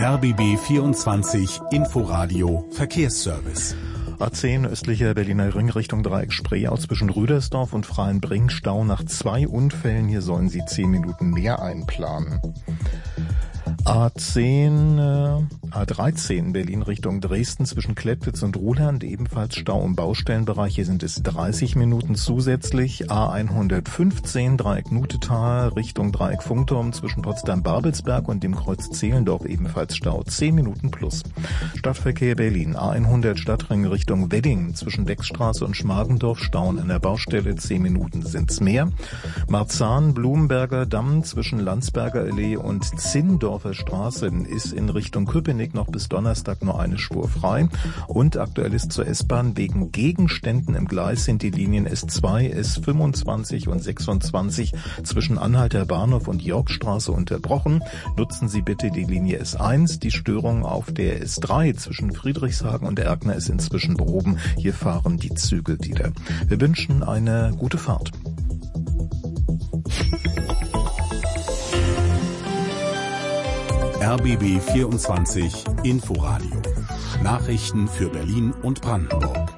RBB 24 Inforadio Verkehrsservice. A10 östlicher Berliner Ring Richtung Dreieck Spreeau zwischen Rüdersdorf und Freienbrink Stau nach 2 Unfällen. Hier sollen Sie 10 Minuten mehr einplanen. A13 Berlin Richtung Dresden zwischen Klettwitz und Ruhland, ebenfalls Stau im Baustellenbereich. Hier sind es 30 Minuten zusätzlich. A115 Dreieck Nutetal Richtung Dreieck Funkturm zwischen Potsdam-Babelsberg und dem Kreuz Zehlendorf, ebenfalls Stau 10 Minuten plus. Stadtverkehr Berlin A100 Stadtring Richtung Wedding zwischen Deckstraße und Schmargendorf, Stauen an der Baustelle, 10 Minuten sind's mehr. Marzahn Blumenberger Damm zwischen Landsberger Allee und Zinndorfer Straße ist in Richtung Köpenick noch bis Donnerstag nur eine Spur frei. Und aktuell ist zur S-Bahn wegen Gegenständen im Gleis sind die Linien S2, S25 und 26 zwischen Anhalter Bahnhof und Yorkstraße unterbrochen. Nutzen Sie bitte die Linie S1. Die Störung auf der S3 zwischen Friedrichshagen und Erkner ist inzwischen behoben. Hier fahren die Züge wieder. Wir wünschen eine gute Fahrt. RBB 24 Inforadio. Nachrichten für Berlin und Brandenburg.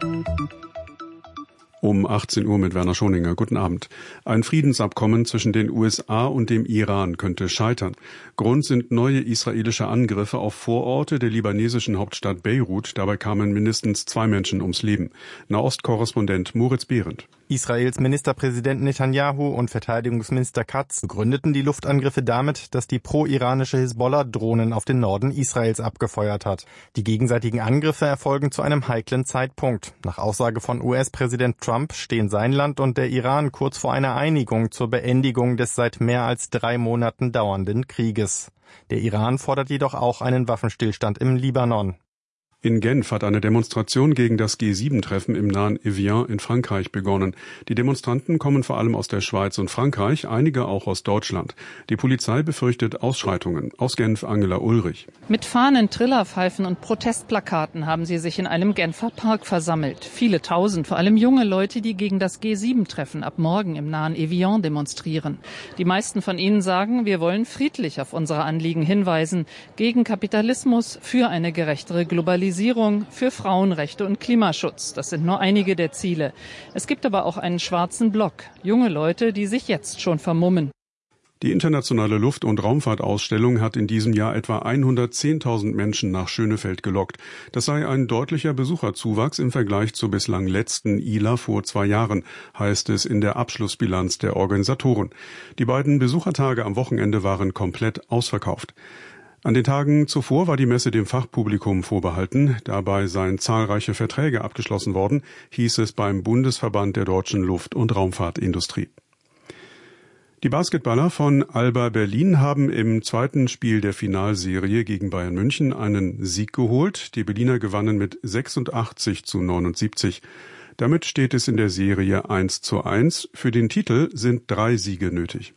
Um 18 Uhr mit Werner Schoninger. Guten Abend. Ein Friedensabkommen zwischen den USA und dem Iran könnte scheitern. Grund sind neue israelische Angriffe auf Vororte der libanesischen Hauptstadt Beirut. Dabei kamen mindestens 2 Menschen ums Leben. Nahostkorrespondent Moritz Behrendt. Israels Ministerpräsident Netanyahu und Verteidigungsminister Katz begründeten die Luftangriffe damit, dass die pro-iranische Hisbollah Drohnen auf den Norden Israels abgefeuert hat. Die gegenseitigen Angriffe erfolgen zu einem heiklen Zeitpunkt. Nach Aussage von US-Präsident Trump stehen sein Land und der Iran kurz vor einer Einigung zur Beendigung des seit mehr als 3 Monaten dauernden Krieges. Der Iran fordert jedoch auch einen Waffenstillstand im Libanon. In Genf hat eine Demonstration gegen das G7-Treffen im nahen Evian in Frankreich begonnen. Die Demonstranten kommen vor allem aus der Schweiz und Frankreich, einige auch aus Deutschland. Die Polizei befürchtet Ausschreitungen. Aus Genf Angela Ulrich. Mit Fahnen, Trillerpfeifen und Protestplakaten haben sie sich in einem Genfer Park versammelt. Viele Tausend, vor allem junge Leute, die gegen das G7-Treffen ab morgen im nahen Evian demonstrieren. Die meisten von ihnen sagen, wir wollen friedlich auf unsere Anliegen hinweisen. Gegen Kapitalismus, für eine gerechtere Globalisierung, für Frauenrechte und Klimaschutz. Das sind nur einige der Ziele. Es gibt aber auch einen schwarzen Block. Junge Leute, die sich jetzt schon vermummen. Die internationale Luft- und Raumfahrtausstellung hat in diesem Jahr etwa 110.000 Menschen nach Schönefeld gelockt. Das sei ein deutlicher Besucherzuwachs im Vergleich zur bislang letzten ILA vor 2 Jahren, heißt es in der Abschlussbilanz der Organisatoren. Die beiden Besuchertage am Wochenende waren komplett ausverkauft. An den Tagen zuvor war die Messe dem Fachpublikum vorbehalten. Dabei seien zahlreiche Verträge abgeschlossen worden, hieß es beim Bundesverband der deutschen Luft- und Raumfahrtindustrie. Die Basketballer von Alba Berlin haben im 2. Spiel der Finalserie gegen Bayern München einen Sieg geholt. Die Berliner gewannen mit 86-79. Damit steht es in der Serie 1:1. Für den Titel sind 3 Siege nötig.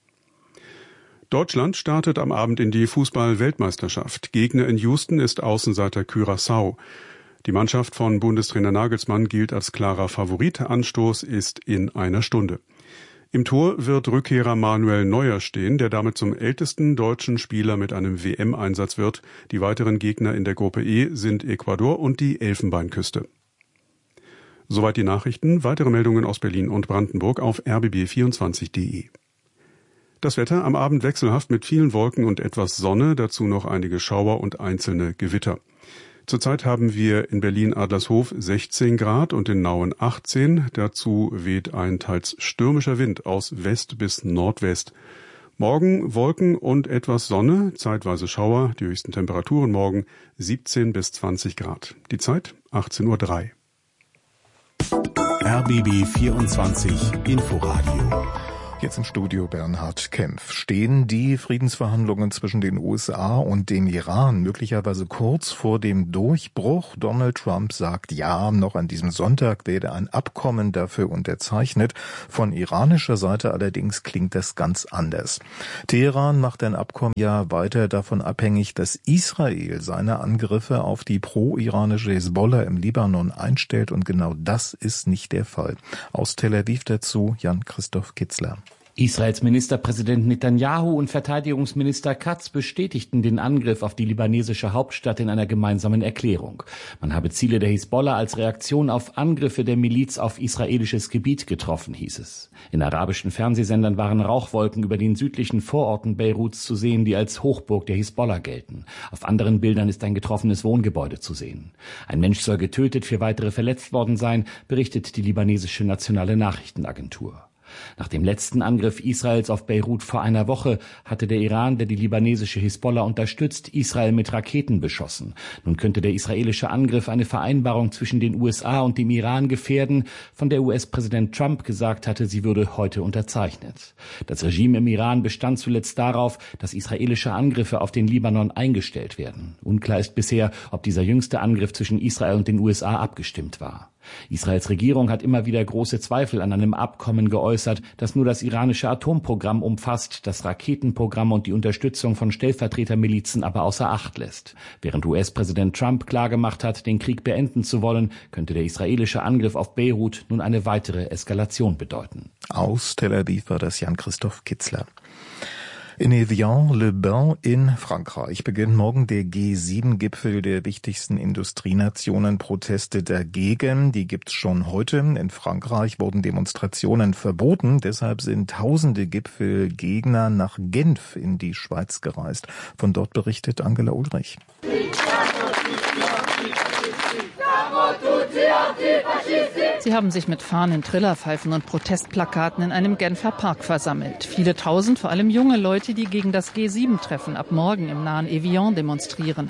Deutschland startet am Abend in die Fußball-Weltmeisterschaft. Gegner in Houston ist Außenseiter Curaçao. Die Mannschaft von Bundestrainer Nagelsmann gilt als klarer Favorit. Anstoß ist in einer Stunde. Im Tor wird Rückkehrer Manuel Neuer stehen, der damit zum ältesten deutschen Spieler mit einem WM-Einsatz wird. Die weiteren Gegner in der Gruppe E sind Ecuador und die Elfenbeinküste. Soweit die Nachrichten. Weitere Meldungen aus Berlin und Brandenburg auf rbb24.de. Das Wetter am Abend wechselhaft mit vielen Wolken und etwas Sonne, dazu noch einige Schauer und einzelne Gewitter. Zurzeit haben wir in Berlin-Adlershof 16 Grad und in Nauen 18. Dazu weht ein teils stürmischer Wind aus West bis Nordwest. Morgen Wolken und etwas Sonne, zeitweise Schauer, die höchsten Temperaturen morgen 17 bis 20 Grad. Die Zeit 18:03 Uhr. RBB 24 Inforadio. Jetzt im Studio Bernhard Kempf. Stehen die Friedensverhandlungen zwischen den USA und dem Iran möglicherweise kurz vor dem Durchbruch? Donald Trump sagt ja, noch an diesem Sonntag werde ein Abkommen dafür unterzeichnet. Von iranischer Seite allerdings klingt das ganz anders. Teheran macht ein Abkommen ja weiter davon abhängig, dass Israel seine Angriffe auf die pro-iranische Hisbollah im Libanon einstellt, und genau das ist nicht der Fall. Aus Tel Aviv dazu Jan-Christoph Kitzler. Israels Ministerpräsident Netanyahu und Verteidigungsminister Katz bestätigten den Angriff auf die libanesische Hauptstadt in einer gemeinsamen Erklärung. Man habe Ziele der Hisbollah als Reaktion auf Angriffe der Miliz auf israelisches Gebiet getroffen, hieß es. In arabischen Fernsehsendern waren Rauchwolken über den südlichen Vororten Beiruts zu sehen, die als Hochburg der Hisbollah gelten. Auf anderen Bildern ist ein getroffenes Wohngebäude zu sehen. Ein Mensch soll getötet, 4 weitere verletzt worden sein, berichtet die libanesische nationale Nachrichtenagentur. Nach dem letzten Angriff Israels auf Beirut vor einer Woche hatte der Iran, der die libanesische Hisbollah unterstützt, Israel mit Raketen beschossen. Nun könnte der israelische Angriff eine Vereinbarung zwischen den USA und dem Iran gefährden, von der US-Präsident Trump gesagt hatte, sie würde heute unterzeichnet. Das Regime im Iran bestand zuletzt darauf, dass israelische Angriffe auf den Libanon eingestellt werden. Unklar ist bisher, ob dieser jüngste Angriff zwischen Israel und den USA abgestimmt war. Israels Regierung hat immer wieder große Zweifel an einem Abkommen geäußert, das nur das iranische Atomprogramm umfasst, das Raketenprogramm und die Unterstützung von Stellvertretermilizen aber außer Acht lässt. Während US-Präsident Trump klargemacht hat, den Krieg beenden zu wollen, könnte der israelische Angriff auf Beirut nun eine weitere Eskalation bedeuten. Aus Tel Aviv war das Jan-Christoph Kitzler. In Evian-le-Bain in Frankreich beginnt morgen der G7-Gipfel der wichtigsten Industrienationen. Proteste dagegen, die gibt's schon heute. In Frankreich wurden Demonstrationen verboten. Deshalb sind tausende Gipfelgegner nach Genf in die Schweiz gereist. Von dort berichtet Angela Ulrich. Sie haben sich mit Fahnen, Trillerpfeifen und Protestplakaten in einem Genfer Park versammelt. Viele Tausend, vor allem junge Leute, die gegen das G7-Treffen ab morgen im nahen Evian demonstrieren.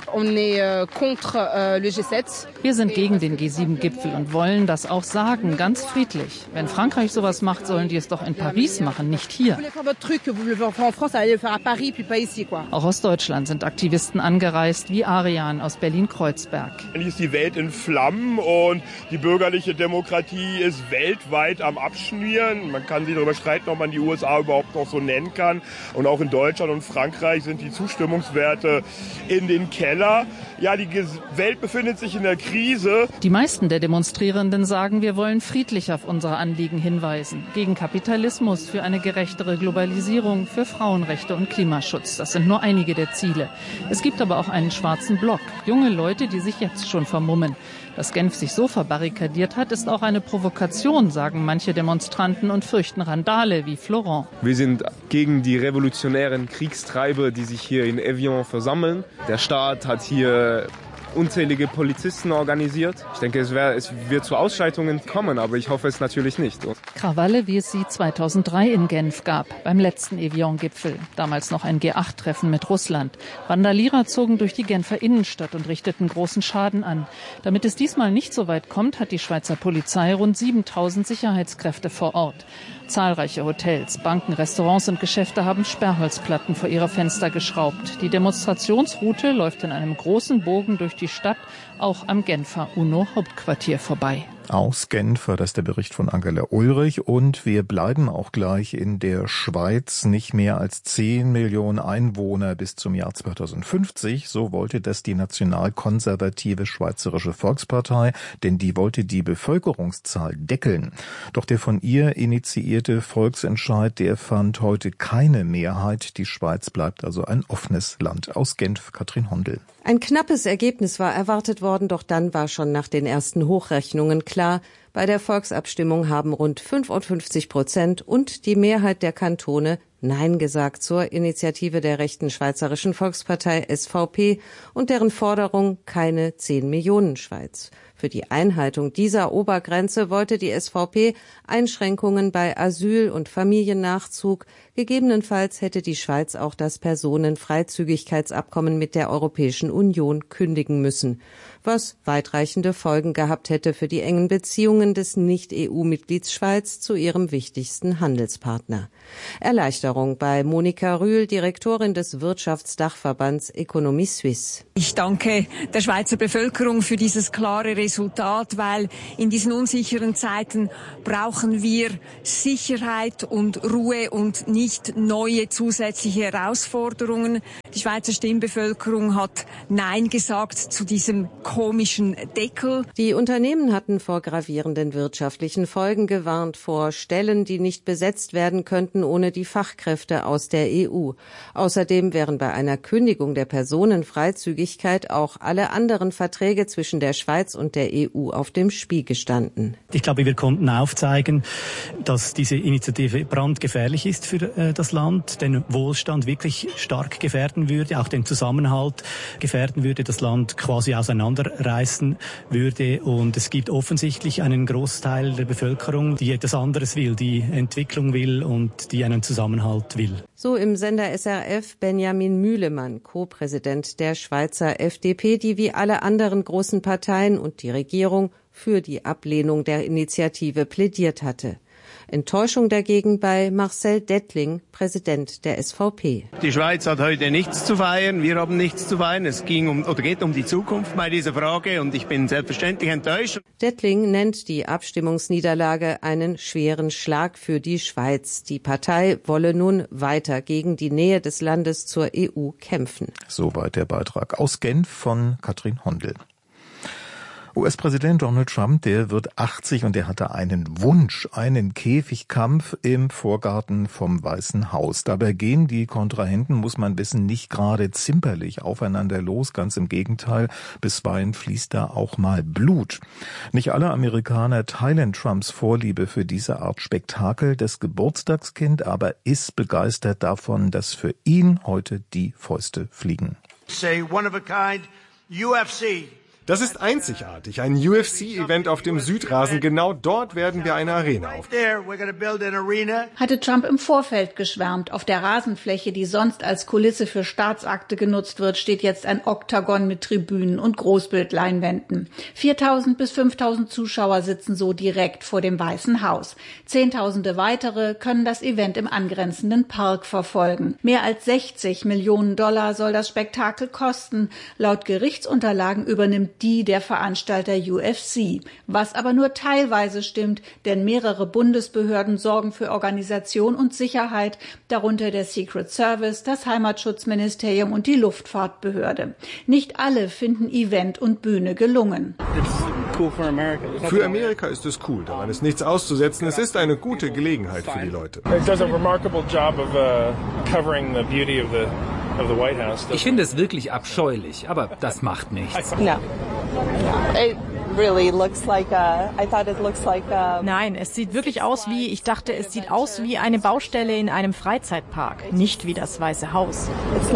Wir sind gegen den G7-Gipfel und wollen das auch sagen, ganz friedlich. Wenn Frankreich sowas macht, sollen die es doch in Paris machen, nicht hier. Auch aus Deutschland sind Aktivisten angereist, wie Arian aus Berlin-Kreuzberg. Eigentlich ist die Welt in Flammen und die bürgerliche Demokratie ist weltweit am Abschmieren. Man kann sich darüber streiten, ob man die USA überhaupt noch so nennen kann. Und auch in Deutschland und Frankreich sind die Zustimmungswerte in den Keller. Ja, die Welt befindet sich in der Krise. Die meisten der Demonstrierenden sagen, wir wollen friedlich auf unsere Anliegen hinweisen. Gegen Kapitalismus, für eine gerechtere Globalisierung, für Frauenrechte und Klimaschutz. Das sind nur einige der Ziele. Es gibt aber auch einen schwarzen Block. Junge Leute, die sich jetzt schon vermummen. Dass Genf sich so verbarrikadiert hat, ist auch eine Provokation, sagen manche Demonstranten und fürchten Randale wie Florent. Wir sind gegen die revolutionären Kriegstreiber, die sich hier in Evian versammeln. Der Staat hat hier unzählige Polizisten organisiert. Ich denke, es wird zu Ausschreitungen kommen, aber ich hoffe es natürlich nicht. Krawalle, wie es sie 2003 in Genf gab, beim letzten Evian-Gipfel. Damals noch ein G8-Treffen mit Russland. Randalierer zogen durch die Genfer Innenstadt und richteten großen Schaden an. Damit es diesmal nicht so weit kommt, hat die Schweizer Polizei rund 7000 Sicherheitskräfte vor Ort. Zahlreiche Hotels, Banken, Restaurants und Geschäfte haben Sperrholzplatten vor ihre Fenster geschraubt. Die Demonstrationsroute läuft in einem großen Bogen durch die Stadt, auch am Genfer UNO-Hauptquartier vorbei. Aus Genf war das der Bericht von Angela Ulrich und wir bleiben auch gleich in der Schweiz. Nicht mehr als 10 Millionen Einwohner bis zum Jahr 2050, so wollte das die nationalkonservative Schweizerische Volkspartei, denn die wollte die Bevölkerungszahl deckeln. Doch der von ihr initiierte Volksentscheid, der fand heute keine Mehrheit. Die Schweiz bleibt also ein offenes Land. Aus Genf, Katrin Hondel. Ein knappes Ergebnis war erwartet worden, doch dann war schon nach den ersten Hochrechnungen klar, bei der Volksabstimmung haben rund 55% und die Mehrheit der Kantone Nein gesagt zur Initiative der rechten Schweizerischen Volkspartei SVP und deren Forderung keine 10 Millionen Schweiz. Für die Einhaltung dieser Obergrenze wollte die SVP Einschränkungen bei Asyl- und Familiennachzug. Gegebenenfalls hätte die Schweiz auch das Personenfreizügigkeitsabkommen mit der Europäischen Union kündigen müssen, was weitreichende Folgen gehabt hätte für die engen Beziehungen des Nicht-EU-Mitglieds Schweiz zu ihrem wichtigsten Handelspartner. Erleichterung bei Monika Rühl, Direktorin des Wirtschaftsdachverbands Economie Suisse. Ich danke der Schweizer Bevölkerung für dieses klare Resultat, weil in diesen unsicheren Zeiten brauchen wir Sicherheit und Ruhe und nicht neue zusätzliche Herausforderungen. Die Schweizer Stimmbevölkerung hat Nein gesagt zu diesem komischen Deckel. Die Unternehmen hatten vor gravierenden gravierenden wirtschaftlichen Folgen gewarnt, vor Stellen, die nicht besetzt werden könnten ohne die Fachkräfte aus der EU. Außerdem wären bei einer Kündigung der Personenfreizügigkeit auch alle anderen Verträge zwischen der Schweiz und der EU auf dem Spiel gestanden. Ich glaube, wir konnten aufzeigen, dass diese Initiative brandgefährlich ist für das Land, den Wohlstand wirklich stark gefährden würde, auch den Zusammenhalt gefährden würde, das Land quasi auseinanderreißen würde. Und es gibt offensichtlich einen Großteil der Bevölkerung, die etwas anderes will, die Entwicklung will und die einen Zusammenhalt will. So im Sender SRF Benjamin Mühlemann, Co-Präsident der Schweizer FDP, die wie alle anderen großen Parteien und die Regierung für die Ablehnung der Initiative plädiert hatte. Enttäuschung dagegen bei Marcel Dettling, Präsident der SVP. Die Schweiz hat heute nichts zu feiern, wir haben nichts zu feiern. Es geht um die Zukunft bei dieser Frage und ich bin selbstverständlich enttäuscht. Dettling nennt die Abstimmungsniederlage einen schweren Schlag für die Schweiz. Die Partei wolle nun weiter gegen die Nähe des Landes zur EU kämpfen. Soweit der Beitrag aus Genf von Katrin Hondel. US-Präsident Donald Trump, der wird 80 und er hatte einen Wunsch, einen Käfigkampf im Vorgarten vom Weißen Haus. Dabei gehen die Kontrahenten, muss man wissen, nicht gerade zimperlich aufeinander los, ganz im Gegenteil, bisweilen fließt da auch mal Blut. Nicht alle Amerikaner teilen Trumps Vorliebe für diese Art Spektakel. Das Geburtstagskind aber ist begeistert davon, dass für ihn heute die Fäuste fliegen. Say one of a kind, UFC. Das ist einzigartig, ein UFC-Event auf dem Südrasen. Genau dort werden wir eine Arena aufbauen. Hatte Trump im Vorfeld geschwärmt. Auf der Rasenfläche, die sonst als Kulisse für Staatsakte genutzt wird, steht jetzt ein Oktagon mit Tribünen und Großbildleinwänden. 4.000 bis 5.000 Zuschauer sitzen so direkt vor dem Weißen Haus. Zehntausende weitere können das Event im angrenzenden Park verfolgen. Mehr als $60 Millionen soll das Spektakel kosten. Laut Gerichtsunterlagen übernimmt die der Veranstalter UFC. Was aber nur teilweise stimmt, denn mehrere Bundesbehörden sorgen für Organisation und Sicherheit, darunter der Secret Service, das Heimatschutzministerium und die Luftfahrtbehörde. Nicht alle finden Event und Bühne gelungen. Für Amerika ist es cool, daran ist nichts auszusetzen. Es ist eine gute Gelegenheit für die Leute. Ich finde es wirklich abscheulich, aber das macht nichts. Nein, es sieht wirklich aus wie, ich dachte, es sieht aus wie eine Baustelle in einem Freizeitpark, nicht wie das Weiße Haus.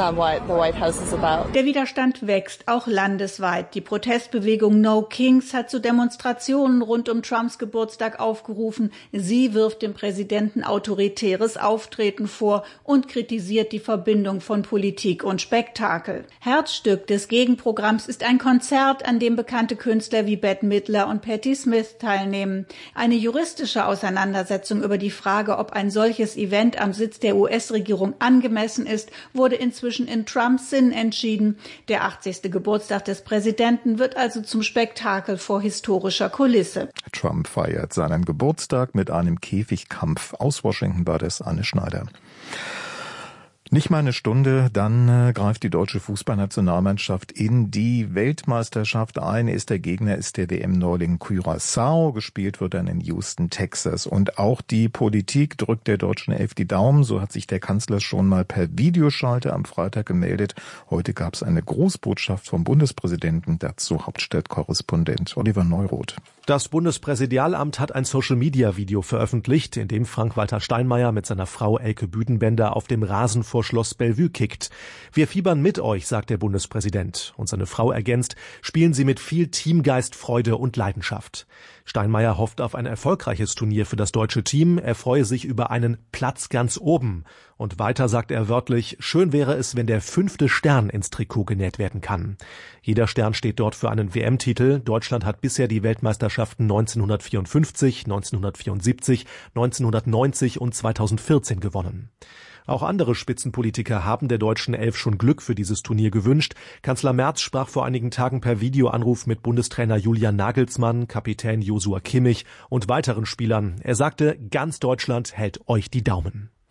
Der Widerstand wächst, auch landesweit. Die Protestbewegung No Kings hat zu Demonstrationen rund um Trumps Geburtstag aufgerufen. Sie wirft dem Präsidenten autoritäres Auftreten vor und kritisiert die Verbindung von Politik und Spektakel. Herzstück des Gegenprogramms ist ein Konzert, an dem bekannte Künstler wie Bette Midler und Patti Smith teilnehmen. Eine juristische Auseinandersetzung über die Frage, ob ein solches Event am Sitz der US-Regierung angemessen ist, wurde inzwischen in Trumps Sinn entschieden. Der 80. Geburtstag des Präsidenten wird also zum Spektakel vor historischer Kulisse. Trump feiert seinen Geburtstag mit einem Käfigkampf. Aus Washington war das Anne Schneider. Nicht mal eine Stunde, dann greift die deutsche Fußballnationalmannschaft in die Weltmeisterschaft ein. Der Gegner ist der WM-Neuling Curaçao. Gespielt wird dann in Houston, Texas. Und auch die Politik drückt der deutschen Elf die Daumen. So hat sich der Kanzler schon mal per Videoschalte am Freitag gemeldet. Heute gab es eine Großbotschaft vom Bundespräsidenten. Dazu Hauptstadtkorrespondent Oliver Neuroth. Das Bundespräsidialamt hat ein Social-Media-Video veröffentlicht, in dem Frank-Walter Steinmeier mit seiner Frau Elke Büdenbender auf dem Rasen vor Schloss Bellevue kickt. Wir fiebern mit euch, sagt der Bundespräsident. Und seine Frau ergänzt, spielen Sie mit viel Teamgeist, Freude und Leidenschaft. Steinmeier hofft auf ein erfolgreiches Turnier für das deutsche Team. Er freue sich über einen Platz ganz oben. Und weiter sagt er wörtlich, schön wäre es, wenn der 5. Stern ins Trikot genäht werden kann. Jeder Stern steht dort für einen WM-Titel. Deutschland hat bisher die Weltmeisterschaften 1954, 1974, 1990 und 2014 gewonnen. Auch andere Spitzenpolitiker haben der deutschen Elf schon Glück für dieses Turnier gewünscht. Kanzler Merz sprach vor einigen Tagen per Videoanruf mit Bundestrainer Julian Nagelsmann, Kapitän Joshua Kimmich und weiteren Spielern. Er sagte, ganz Deutschland hält euch die Daumen.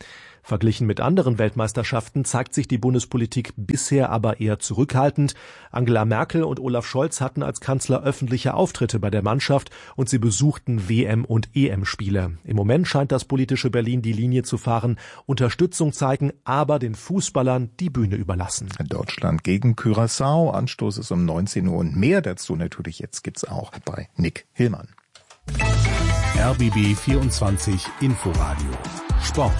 Verglichen mit anderen Weltmeisterschaften zeigt sich die Bundespolitik bisher aber eher zurückhaltend. Angela Merkel und Olaf Scholz hatten als Kanzler öffentliche Auftritte bei der Mannschaft und sie besuchten WM- und EM-Spiele. Im Moment scheint das politische Berlin die Linie zu fahren, Unterstützung zeigen, aber den Fußballern die Bühne überlassen. Deutschland gegen Curaçao. Anstoß ist um 19 Uhr und mehr dazu natürlich jetzt gibt's auch bei Nick Hillmann. RBB 24 Inforadio Sport.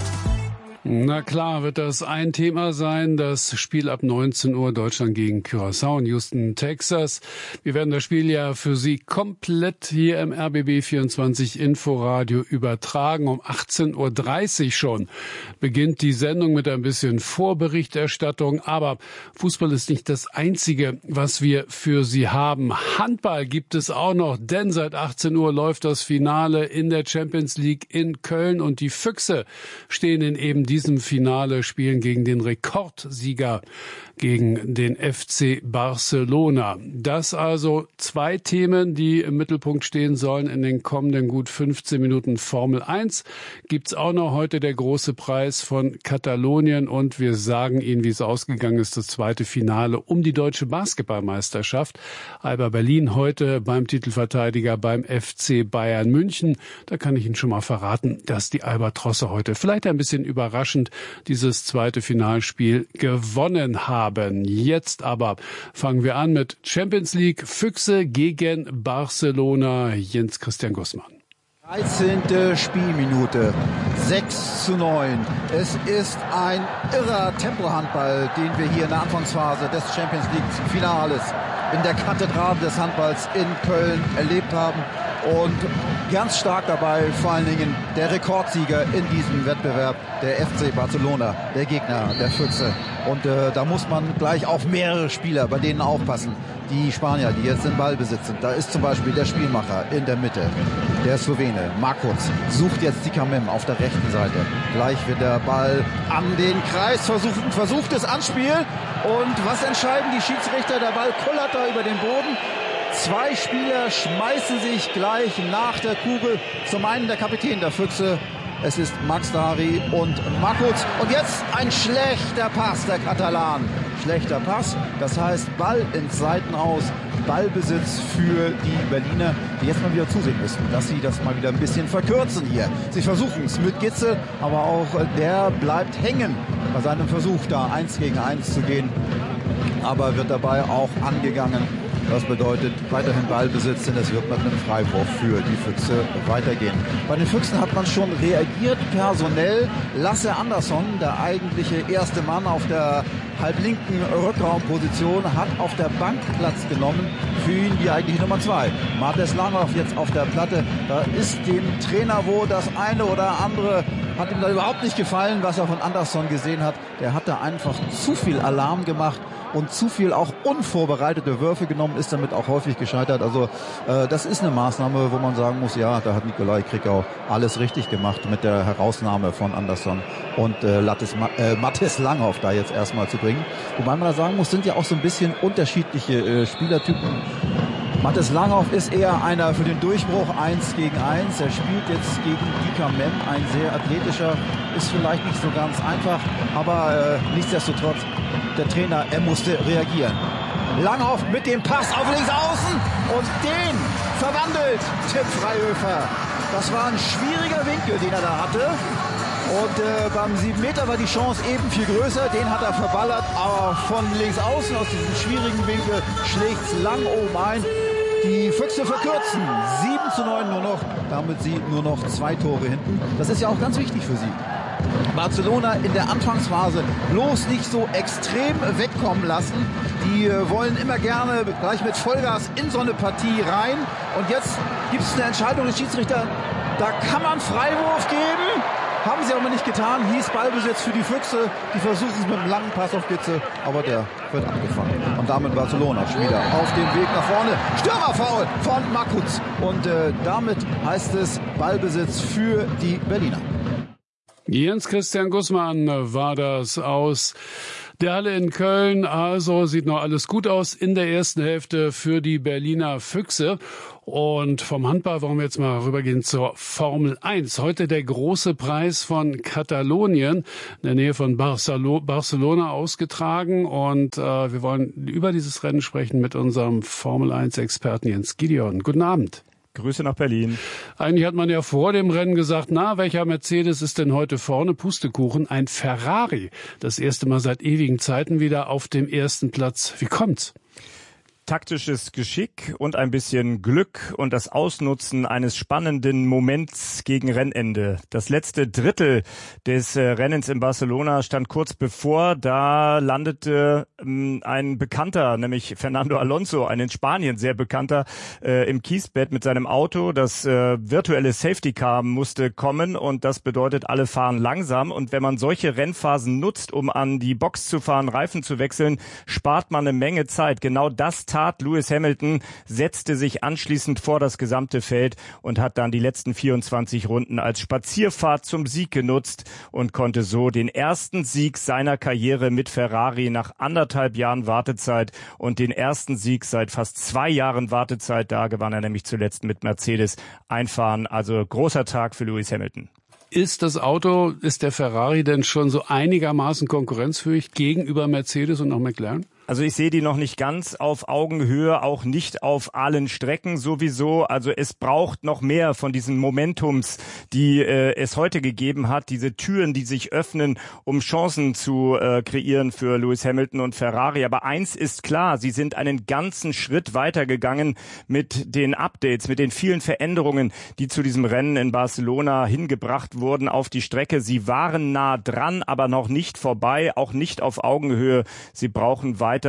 Na klar wird das ein Thema sein, das Spiel ab 19 Uhr Deutschland gegen Curaçao in Houston, Texas. Wir werden das Spiel ja für Sie komplett hier im RBB 24 Inforadio übertragen. Um 18.30 Uhr schon beginnt die Sendung mit ein bisschen Vorberichterstattung. Aber Fußball ist nicht das Einzige, was wir für Sie haben. Handball gibt es auch noch, denn seit 18 Uhr läuft das Finale in der Champions League in Köln und die Füchse stehen in eben diesem Finale, spielen gegen den Rekordsieger, gegen den FC Barcelona. Das also zwei Themen, die im Mittelpunkt stehen sollen in den kommenden gut 15 Minuten. Formel 1 gibt's auch noch heute, der große Preis von Katalonien, und wir sagen Ihnen, wie es ausgegangen ist, das zweite Finale um die deutsche Basketballmeisterschaft. Alba Berlin heute beim Titelverteidiger beim FC Bayern München. Da kann ich Ihnen schon mal verraten, dass die Albatrosse heute vielleicht ein bisschen überraschend dieses zweite Finalspiel gewonnen haben. Jetzt aber fangen wir an mit Champions League, Füchse gegen Barcelona. Jens Christian Gussmann. 13. Spielminute, 6:9. Es ist ein irrer Tempohandball, den wir hier in der Anfangsphase des Champions League Finales in der Kathedrale des Handballs in Köln erlebt haben. Und ganz stark dabei vor allen Dingen der Rekordsieger in diesem Wettbewerb, der FC Barcelona, der Gegner der Füchse. Und da muss man gleich auf mehrere Spieler, bei denen aufpassen. Die Spanier, die jetzt im Ballbesitz sind. Da ist zum Beispiel der Spielmacher in der Mitte, der Slowene, Markuc, sucht jetzt Dikamem auf der rechten Seite. Gleich wird der Ball an den Kreis versucht das Anspiel. Und was entscheiden die Schiedsrichter? Der Ball kullert da über den Boden. Zwei Spieler schmeißen sich gleich nach der Kugel. Zum einen der Kapitän der Füchse, es ist Max Dari und Markuc. Und jetzt ein schlechter Pass der Katalanen. Schlechter Pass, das heißt Ball ins Seitenaus, Ballbesitz für die Berliner, die jetzt mal wieder zusehen müssen, dass sie das mal wieder ein bisschen verkürzen hier. Sie versuchen es mit Gitzel, aber auch der bleibt hängen bei seinem Versuch, da 1 gegen 1 zu gehen, aber wird dabei auch angegangen. Das bedeutet weiterhin Ballbesitz, denn es wird mit einem Freiwurf für die Füchse weitergehen. Bei den Füchsen hat man schon reagiert, personell. Lasse Andersson, der eigentliche erste Mann auf der halblinken Rückraumposition, hat auf der Bank Platz genommen. Für ihn die eigentliche Nummer 2. Martes Langhoff jetzt auf der Platte. Da ist dem Trainer wohl das eine oder andere, hat ihm da überhaupt nicht gefallen, was er von Andersson gesehen hat. Der hat da einfach zu viel Alarm gemacht und zu viel auch unvorbereitete Würfe genommen, ist damit auch häufig gescheitert. Also das ist eine Maßnahme, wo man sagen muss, ja, da hat Nikolai Krikau alles richtig gemacht mit der Herausnahme von Andersson und Mathis Langhoff da jetzt erstmal zu bringen. Wobei man da sagen muss, sind ja auch so ein bisschen unterschiedliche Spielertypen. Mathis Langhoff ist eher einer für den Durchbruch 1 gegen 1. Er spielt jetzt gegen Dikamem, ein sehr athletischer, ist vielleicht nicht so ganz einfach, aber nichtsdestotrotz, der Trainer, er musste reagieren. Langhoff mit dem Pass auf links außen und den verwandelt Tim Freihöfer. Das war ein schwieriger Winkel, den er da hatte. Und beim 7 Meter war die Chance eben viel größer. Den hat er verballert, aber von links außen aus diesem schwierigen Winkel schlägt's lang oben ein. Die Füchse verkürzen. 7:9 nur noch. Damit sie nur noch 2 Tore hinten. Das ist ja auch ganz wichtig für sie. Barcelona in der Anfangsphase bloß nicht so extrem wegkommen lassen. Die wollen immer gerne gleich mit Vollgas in so eine Partie rein. Und jetzt gibt es eine Entscheidung des Schiedsrichters. Da kann man Freiwurf geben. Haben sie aber nicht getan. Hieß Ballbesitz für die Füchse. Die versuchen es mit einem langen Pass auf Gitzel. Aber der wird abgefangen. Und damit Barcelona schon wieder auf dem Weg nach vorne. Stürmerfoul von Markuc. Und damit heißt es Ballbesitz für die Berliner. Jens Christian Gussmann war das aus Der Halle in Köln, also sieht noch alles gut aus in der ersten Hälfte für die Berliner Füchse. Und vom Handball wollen wir jetzt mal rübergehen zur Formel 1. Heute der große Preis von Katalonien in der Nähe von Barcelona ausgetragen. Und wir wollen über dieses Rennen sprechen mit unserem Formel 1-Experten Jens Gideon. Guten Abend. Grüße nach Berlin. Eigentlich hat man ja vor dem Rennen gesagt, welcher Mercedes ist denn heute vorne? Pustekuchen, ein Ferrari. Das erste Mal seit ewigen Zeiten wieder auf dem ersten Platz. Wie kommt's? Taktisches Geschick und ein bisschen Glück und das Ausnutzen eines spannenden Moments gegen Rennende. Das letzte Drittel des Rennens in Barcelona stand kurz bevor. Da landete ein Bekannter, nämlich Fernando Alonso, ein in Spanien sehr bekannter, im Kiesbett mit seinem Auto. Das virtuelle Safety Car musste kommen und das bedeutet, alle fahren langsam. Und wenn man solche Rennphasen nutzt, um an die Box zu fahren, Reifen zu wechseln, spart man eine Menge Zeit. Genau das tat Lewis Hamilton, setzte sich anschließend vor das gesamte Feld und hat dann die letzten 24 Runden als Spazierfahrt zum Sieg genutzt und konnte so den ersten Sieg seiner Karriere mit Ferrari nach 1,5 Jahren Wartezeit und den ersten Sieg seit fast 2 Jahren Wartezeit, da gewann er nämlich zuletzt mit Mercedes, einfahren. Also großer Tag für Lewis Hamilton. Ist der Ferrari denn schon so einigermaßen konkurrenzfähig gegenüber Mercedes und auch McLaren? Also ich sehe die noch nicht ganz auf Augenhöhe, auch nicht auf allen Strecken sowieso. Also es braucht noch mehr von diesen Momentums, die es heute gegeben hat. Diese Türen, die sich öffnen, um Chancen zu kreieren für Lewis Hamilton und Ferrari. Aber eins ist klar, sie sind einen ganzen Schritt weitergegangen mit den Updates, mit den vielen Veränderungen, die zu diesem Rennen in Barcelona hingebracht wurden auf die Strecke. Sie waren nah dran, aber noch nicht vorbei, auch nicht auf Augenhöhe. Sie brauchen weiterhin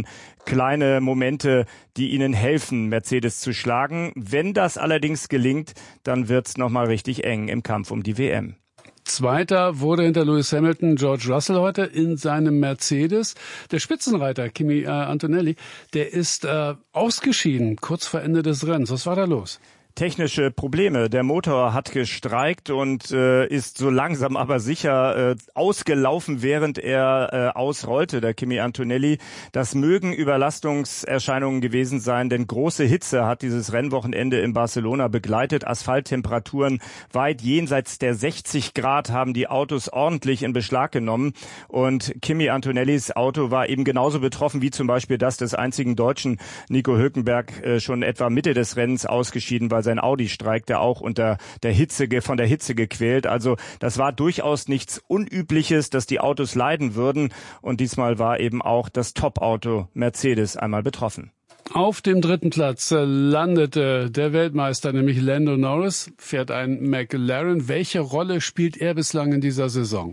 kleine Momente, die ihnen helfen, Mercedes zu schlagen. Wenn das allerdings gelingt, dann wird's nochmal richtig eng im Kampf um die WM. Zweiter wurde hinter Lewis Hamilton George Russell heute in seinem Mercedes. Der Spitzenreiter Kimi Antonelli, der ist ausgeschieden kurz vor Ende des Rennens. Was war da los? Technische Probleme. Der Motor hat gestreikt und ist so langsam aber sicher ausgelaufen, während er ausrollte, der Kimi Antonelli. Das mögen Überlastungserscheinungen gewesen sein, denn große Hitze hat dieses Rennwochenende in Barcelona begleitet. Asphalttemperaturen weit jenseits der 60 Grad haben die Autos ordentlich in Beschlag genommen. Und Kimi Antonellis Auto war eben genauso betroffen wie zum Beispiel das des einzigen Deutschen, Nico Hülkenberg, schon etwa Mitte des Rennens ausgeschieden, weil sein Audi streikte auch unter der Hitze, von der Hitze gequält. Also das war durchaus nichts Unübliches, dass die Autos leiden würden. Und diesmal war eben auch das Top-Auto Mercedes einmal betroffen. Auf dem dritten Platz landete der Weltmeister, nämlich Lando Norris, fährt ein McLaren. Welche Rolle spielt er bislang in dieser Saison?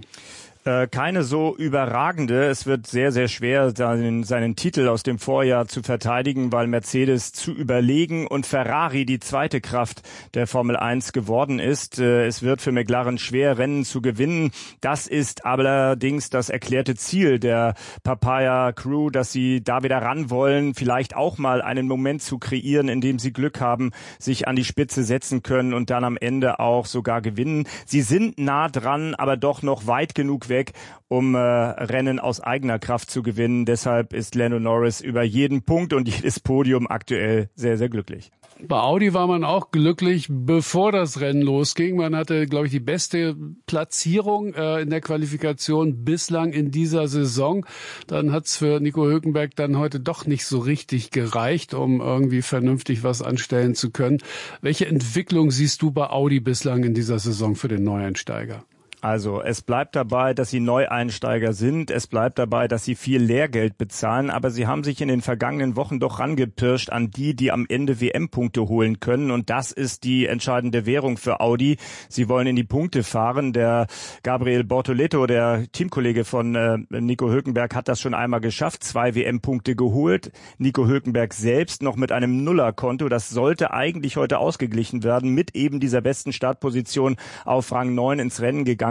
Keine so überragende. Es wird sehr, sehr schwer, seinen Titel aus dem Vorjahr zu verteidigen, weil Mercedes zu überlegen und Ferrari die zweite Kraft der Formel 1 geworden ist. Es wird für McLaren schwer, Rennen zu gewinnen. Das ist allerdings das erklärte Ziel der Papaya Crew, dass sie da wieder ran wollen, vielleicht auch mal einen Moment zu kreieren, in dem sie Glück haben, sich an die Spitze setzen können und dann am Ende auch sogar gewinnen. Sie sind nah dran, aber doch noch weit genug weg, um Rennen aus eigener Kraft zu gewinnen. Deshalb ist Lando Norris über jeden Punkt und jedes Podium aktuell sehr, sehr glücklich. Bei Audi war man auch glücklich, bevor das Rennen losging. Man hatte, glaube ich, die beste Platzierung in der Qualifikation bislang in dieser Saison. Dann hat's für Nico Hülkenberg dann heute doch nicht so richtig gereicht, um irgendwie vernünftig was anstellen zu können. Welche Entwicklung siehst du bei Audi bislang in dieser Saison für den Neueinsteiger? Also es bleibt dabei, dass sie Neueinsteiger sind. Es bleibt dabei, dass sie viel Lehrgeld bezahlen. Aber sie haben sich in den vergangenen Wochen doch rangepirscht an die am Ende WM-Punkte holen können. Und das ist die entscheidende Währung für Audi. Sie wollen in die Punkte fahren. Der Gabriel Bortoleto, der Teamkollege von Nico Hülkenberg, hat das schon einmal geschafft. 2 WM-Punkte geholt. Nico Hülkenberg selbst noch mit einem Nullerkonto. Das sollte eigentlich heute ausgeglichen werden. Mit eben dieser besten Startposition auf Rang 9 ins Rennen gegangen.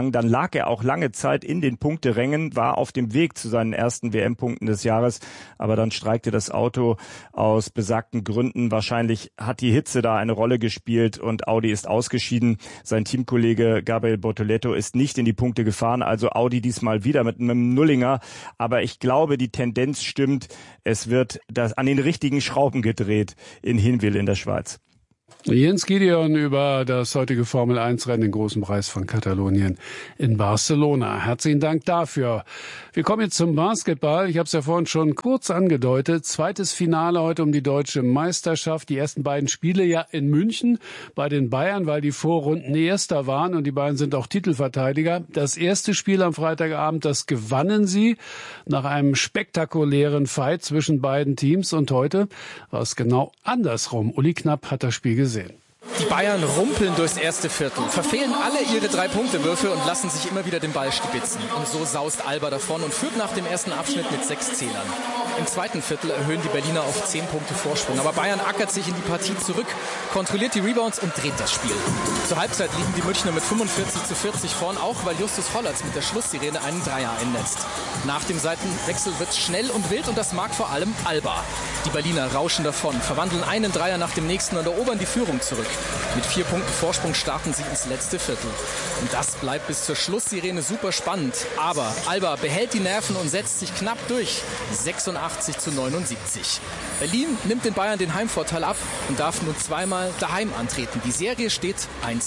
gegangen. Dann lag er auch lange Zeit in den Punkterängen, war auf dem Weg zu seinen ersten WM-Punkten des Jahres, aber dann streikte das Auto aus besagten Gründen. Wahrscheinlich hat die Hitze da eine Rolle gespielt und Audi ist ausgeschieden. Sein Teamkollege Gabriel Bortoleto ist nicht in die Punkte gefahren, also Audi diesmal wieder mit einem Nullinger. Aber ich glaube, die Tendenz stimmt. Es wird das an den richtigen Schrauben gedreht in Hinwil in der Schweiz. Jens Gideon über das heutige Formel-1-Rennen, den großen Preis von Katalonien in Barcelona. Herzlichen Dank dafür. Wir kommen jetzt zum Basketball. Ich habe es ja vorhin schon kurz angedeutet. Zweites Finale heute um die deutsche Meisterschaft. Die ersten beiden Spiele ja in München bei den Bayern, weil die Vorrunden Erster waren und die Bayern sind auch Titelverteidiger. Das erste Spiel am Freitagabend, das gewannen sie nach einem spektakulären Fight zwischen beiden Teams. Und heute war es genau andersrum. Uli Knapp hat das Spiel gesehen. Die Bayern rumpeln durchs erste Viertel, verfehlen alle ihre 3-Punkte-Würfe und lassen sich immer wieder den Ball stibitzen. Und so saust Alba davon und führt nach dem ersten Abschnitt mit 6 Zählern. Im zweiten Viertel erhöhen die Berliner auf 10 Punkte Vorsprung. Aber Bayern ackert sich in die Partie zurück, kontrolliert die Rebounds und dreht das Spiel. Zur Halbzeit liegen die Münchner mit 45-40 vorn, auch weil Justus Hollatz mit der Schlusssirene einen Dreier einnetzt. Nach dem Seitenwechsel wird's schnell und wild und das mag vor allem Alba. Die Berliner rauschen davon, verwandeln einen Dreier nach dem nächsten und erobern die Führung zurück. Mit 4 Punkten Vorsprung starten sie ins letzte Viertel. Und das bleibt bis zur Schlusssirene super spannend. Aber Alba behält die Nerven und setzt sich knapp durch. 86-79. Berlin nimmt den Bayern den Heimvorteil ab und darf nun zweimal daheim antreten. Die Serie steht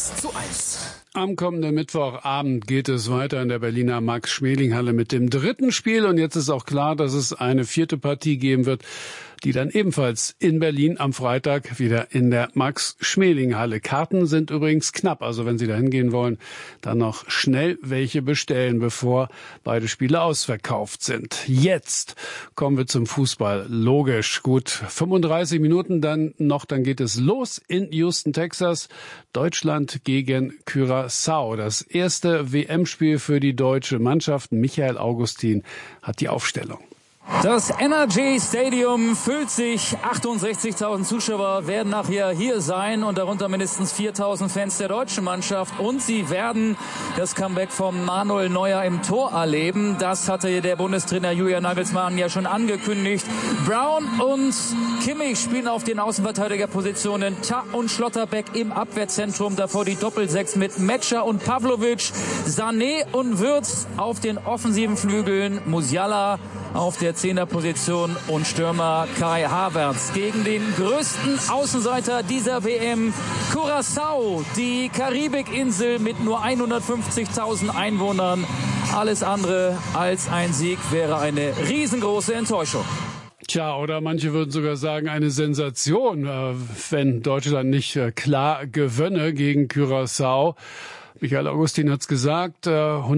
1:1. Am kommenden Mittwochabend geht es weiter in der Berliner Max-Schmeling-Halle mit dem dritten Spiel. Und jetzt ist auch klar, dass es eine vierte Partie geben wird, die dann ebenfalls in Berlin am Freitag wieder in der Max-Schmeling-Halle. Karten sind übrigens knapp, also wenn Sie da hingehen wollen, dann noch schnell welche bestellen, bevor beide Spiele ausverkauft sind. Jetzt kommen wir zum Fußball. Logisch, gut 35 Minuten dann geht es los in Houston, Texas. Deutschland gegen Curaçao. Das erste WM-Spiel für die deutsche Mannschaft. Michael Augustin hat die Aufstellung. Das NRG Stadium füllt sich. 68.000 Zuschauer werden nachher hier sein und darunter mindestens 4.000 Fans der deutschen Mannschaft. Und sie werden das Comeback von Manuel Neuer im Tor erleben. Das hatte der Bundestrainer Julian Nagelsmann ja schon angekündigt. Brown und Kimmich spielen auf den Außenverteidigerpositionen. Ta und Schlotterbeck im Abwehrzentrum. Davor die Doppelsechs mit Metscher und Pavlovic. Sané und Wirtz auf den offensiven Flügeln. Musiala auf der 10er-Position und Stürmer Kai Havertz gegen den größten Außenseiter dieser WM, Curaçao, die Karibikinsel mit nur 150.000 Einwohnern. Alles andere als ein Sieg wäre eine riesengroße Enttäuschung. Tja, oder manche würden sogar sagen, eine Sensation, wenn Deutschland nicht klar gewönne gegen Curaçao. Michael Augustin hat's gesagt,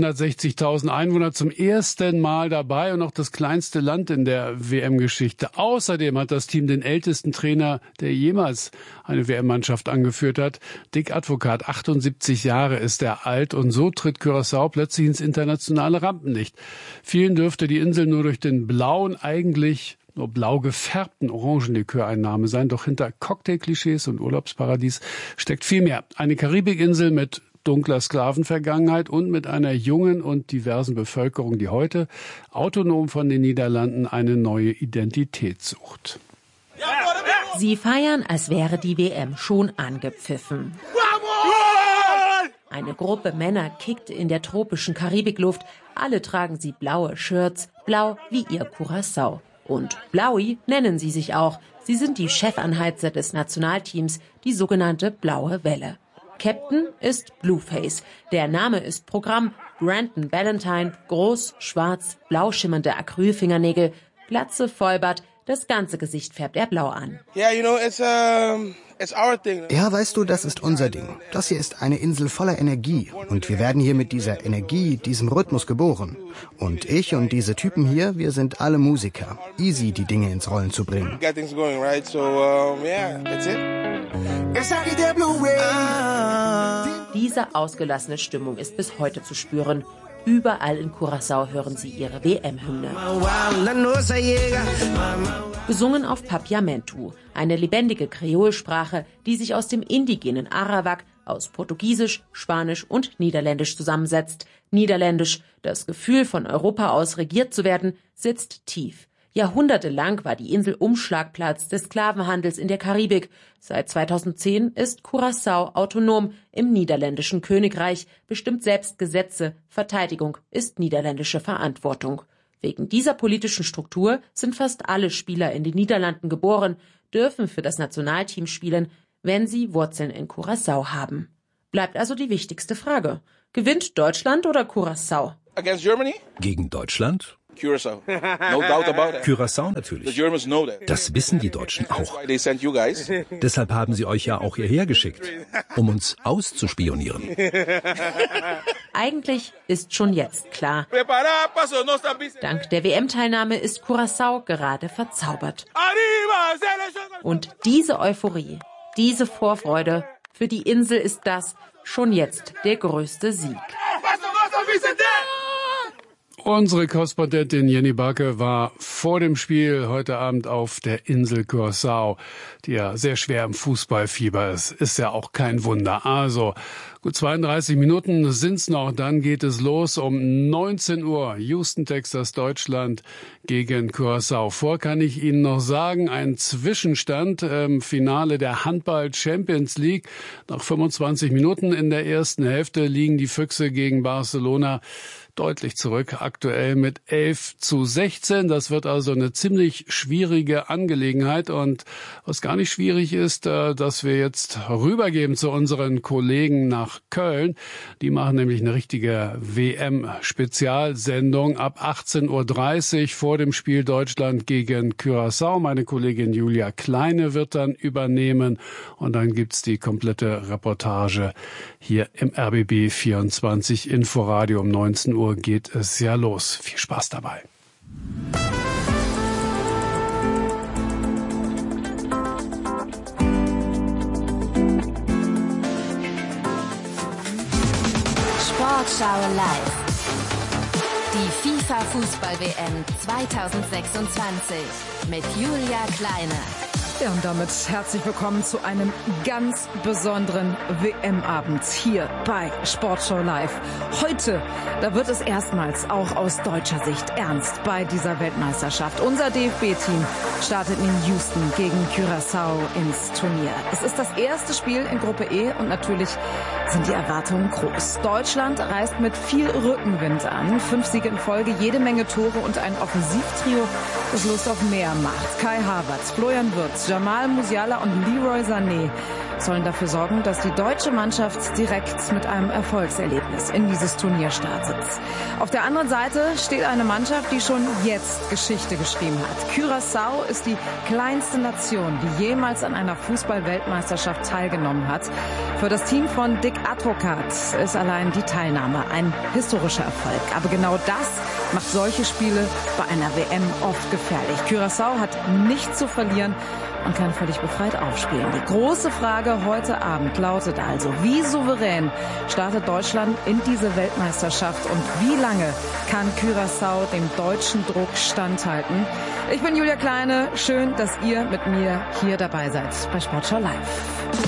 160.000 Einwohner zum ersten Mal dabei und auch das kleinste Land in der WM-Geschichte. Außerdem hat das Team den ältesten Trainer, der jemals eine WM-Mannschaft angeführt hat. Dick Advokat, 78 Jahre ist er alt und so tritt Curaçao plötzlich ins internationale Rampenlicht. Vielen dürfte die Insel nur durch den blauen, eigentlich nur blau gefärbten Orangenlikör-Einnahme sein. Doch hinter Cocktailklischees und Urlaubsparadies steckt viel mehr. Eine Karibikinsel mit dunkler Sklavenvergangenheit und mit einer jungen und diversen Bevölkerung, die heute autonom von den Niederlanden eine neue Identität sucht. Sie feiern, als wäre die WM schon angepfiffen. Eine Gruppe Männer kickt in der tropischen Karibikluft. Alle tragen sie blaue Shirts, blau wie ihr Curaçao. Und Blaui nennen sie sich auch. Sie sind die Chefanheizer des Nationalteams, die sogenannte Blaue Welle. Captain ist Blueface. Der Name ist Programm. Brandon Valentine, groß, schwarz, blau schimmernde Acrylfingernägel, Glatze, Vollbart, das ganze Gesicht färbt er blau an. Ja, weißt du, das ist unser Ding. Das hier ist eine Insel voller Energie. Und wir werden hier mit dieser Energie, diesem Rhythmus geboren. Und ich und diese Typen hier, wir sind alle Musiker. Easy, die Dinge ins Rollen zu bringen. Diese ausgelassene Stimmung ist bis heute zu spüren. Überall in Curaçao hören Sie ihre WM-Hymne. Gesungen auf Papiamentu, eine lebendige Kreolsprache, die sich aus dem indigenen Arawak, aus Portugiesisch, Spanisch und Niederländisch zusammensetzt. Niederländisch, das Gefühl, von Europa aus regiert zu werden, sitzt tief. Jahrhundertelang war die Insel Umschlagplatz des Sklavenhandels in der Karibik. Seit 2010 ist Curaçao autonom im niederländischen Königreich, bestimmt selbst Gesetze, Verteidigung ist niederländische Verantwortung. Wegen dieser politischen Struktur sind fast alle Spieler in den Niederlanden geboren, dürfen für das Nationalteam spielen, wenn sie Wurzeln in Curaçao haben. Bleibt also die wichtigste Frage. Gewinnt Deutschland oder Curaçao? Against Germany? Gegen Deutschland? Curaçao. No doubt about it. Curaçao natürlich. The Germans know that. Das wissen die Deutschen auch. They sent you guys. Deshalb haben sie euch ja auch hierher geschickt, um uns auszuspionieren. Eigentlich ist schon jetzt klar. Dank der WM-Teilnahme ist Curaçao gerade verzaubert. Und diese Euphorie, diese Vorfreude, für die Insel ist das schon jetzt der größte Sieg. Unsere Korrespondentin Jenny Barke war vor dem Spiel heute Abend auf der Insel Curaçao, die ja sehr schwer im Fußballfieber ist. Ist ja auch kein Wunder. Also, gut 32 Minuten sind's noch, dann geht es los um 19 Uhr. Houston, Texas, Deutschland gegen Curaçao. Vor kann ich Ihnen noch sagen, ein Zwischenstand im Finale der Handball Champions League. Nach 25 Minuten in der ersten Hälfte liegen die Füchse gegen Barcelona deutlich zurück, aktuell mit 11:16. Das wird also eine ziemlich schwierige Angelegenheit. Und was gar nicht schwierig ist, dass wir jetzt rübergeben zu unseren Kollegen nach Köln. Die machen nämlich eine richtige WM-Spezialsendung ab 18:30 Uhr vor dem Spiel Deutschland gegen Curaçao. Meine Kollegin Julia Kleine wird dann übernehmen. Und dann gibt's die komplette Reportage hier im RBB 24 Inforadio um 19 Uhr. Geht es ja los. Viel Spaß dabei. Sportschau live. Die FIFA-Fußball-WM 2026 mit Julia Kleine. Ja, und damit herzlich willkommen zu einem ganz besonderen WM-Abend hier bei Sportschau Live. Heute, da wird es erstmals auch aus deutscher Sicht ernst bei dieser Weltmeisterschaft. Unser DFB-Team startet in Houston gegen Curaçao ins Turnier. Es ist das erste Spiel in Gruppe E und natürlich sind die Erwartungen groß. Deutschland reist mit viel Rückenwind an. 5 Siege in Folge, jede Menge Tore und ein Offensivtrio, das Lust auf mehr macht. Kai Havertz, Florian Wirtz, Jamal Musiala und Leroy Sané sollen dafür sorgen, dass die deutsche Mannschaft direkt mit einem Erfolgserlebnis in dieses Turnier startet. Auf der anderen Seite steht eine Mannschaft, die schon jetzt Geschichte geschrieben hat. Curaçao ist die kleinste Nation, die jemals an einer Fußball-Weltmeisterschaft teilgenommen hat. Für das Team von Dick Advocat ist allein die Teilnahme ein historischer Erfolg. Aber genau das macht solche Spiele bei einer WM oft gefährlich. Curaçao hat nichts zu verlieren und kann völlig befreit aufspielen. Die große Frage heute Abend lautet also, wie souverän startet Deutschland in diese Weltmeisterschaft und wie lange kann Curaçao dem deutschen Druck standhalten? Ich bin Julia Kleine, schön, dass ihr mit mir hier dabei seid bei Sportschau Live.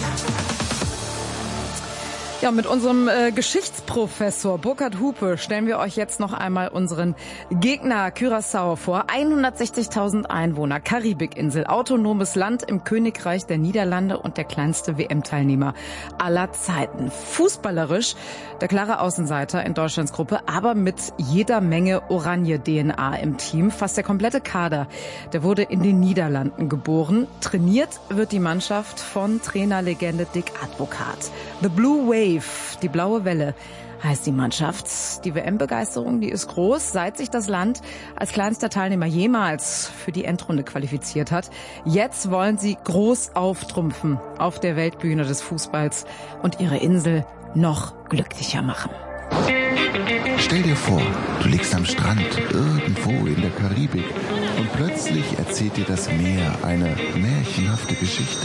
Ja, mit unserem Geschichtsprofessor Burkhard Hupe stellen wir euch jetzt noch einmal unseren Gegner Curaçao vor. 160.000 Einwohner, Karibikinsel, autonomes Land im Königreich der Niederlande und der kleinste WM-Teilnehmer aller Zeiten. Fußballerisch der klare Außenseiter in Deutschlands Gruppe, aber mit jeder Menge Oranje-DNA im Team. Fast der komplette Kader, der wurde in den Niederlanden geboren. Trainiert wird die Mannschaft von Trainerlegende Dick Advocat. The Blue Wave, die blaue Welle, heißt die Mannschaft. Die WM-Begeisterung, die ist groß, seit sich das Land als kleinster Teilnehmer jemals für die Endrunde qualifiziert hat. Jetzt wollen sie groß auftrumpfen auf der Weltbühne des Fußballs und ihre Insel noch glücklicher machen. Stell dir vor, du liegst am Strand irgendwo in der Karibik und plötzlich erzählt dir das Meer eine märchenhafte Geschichte.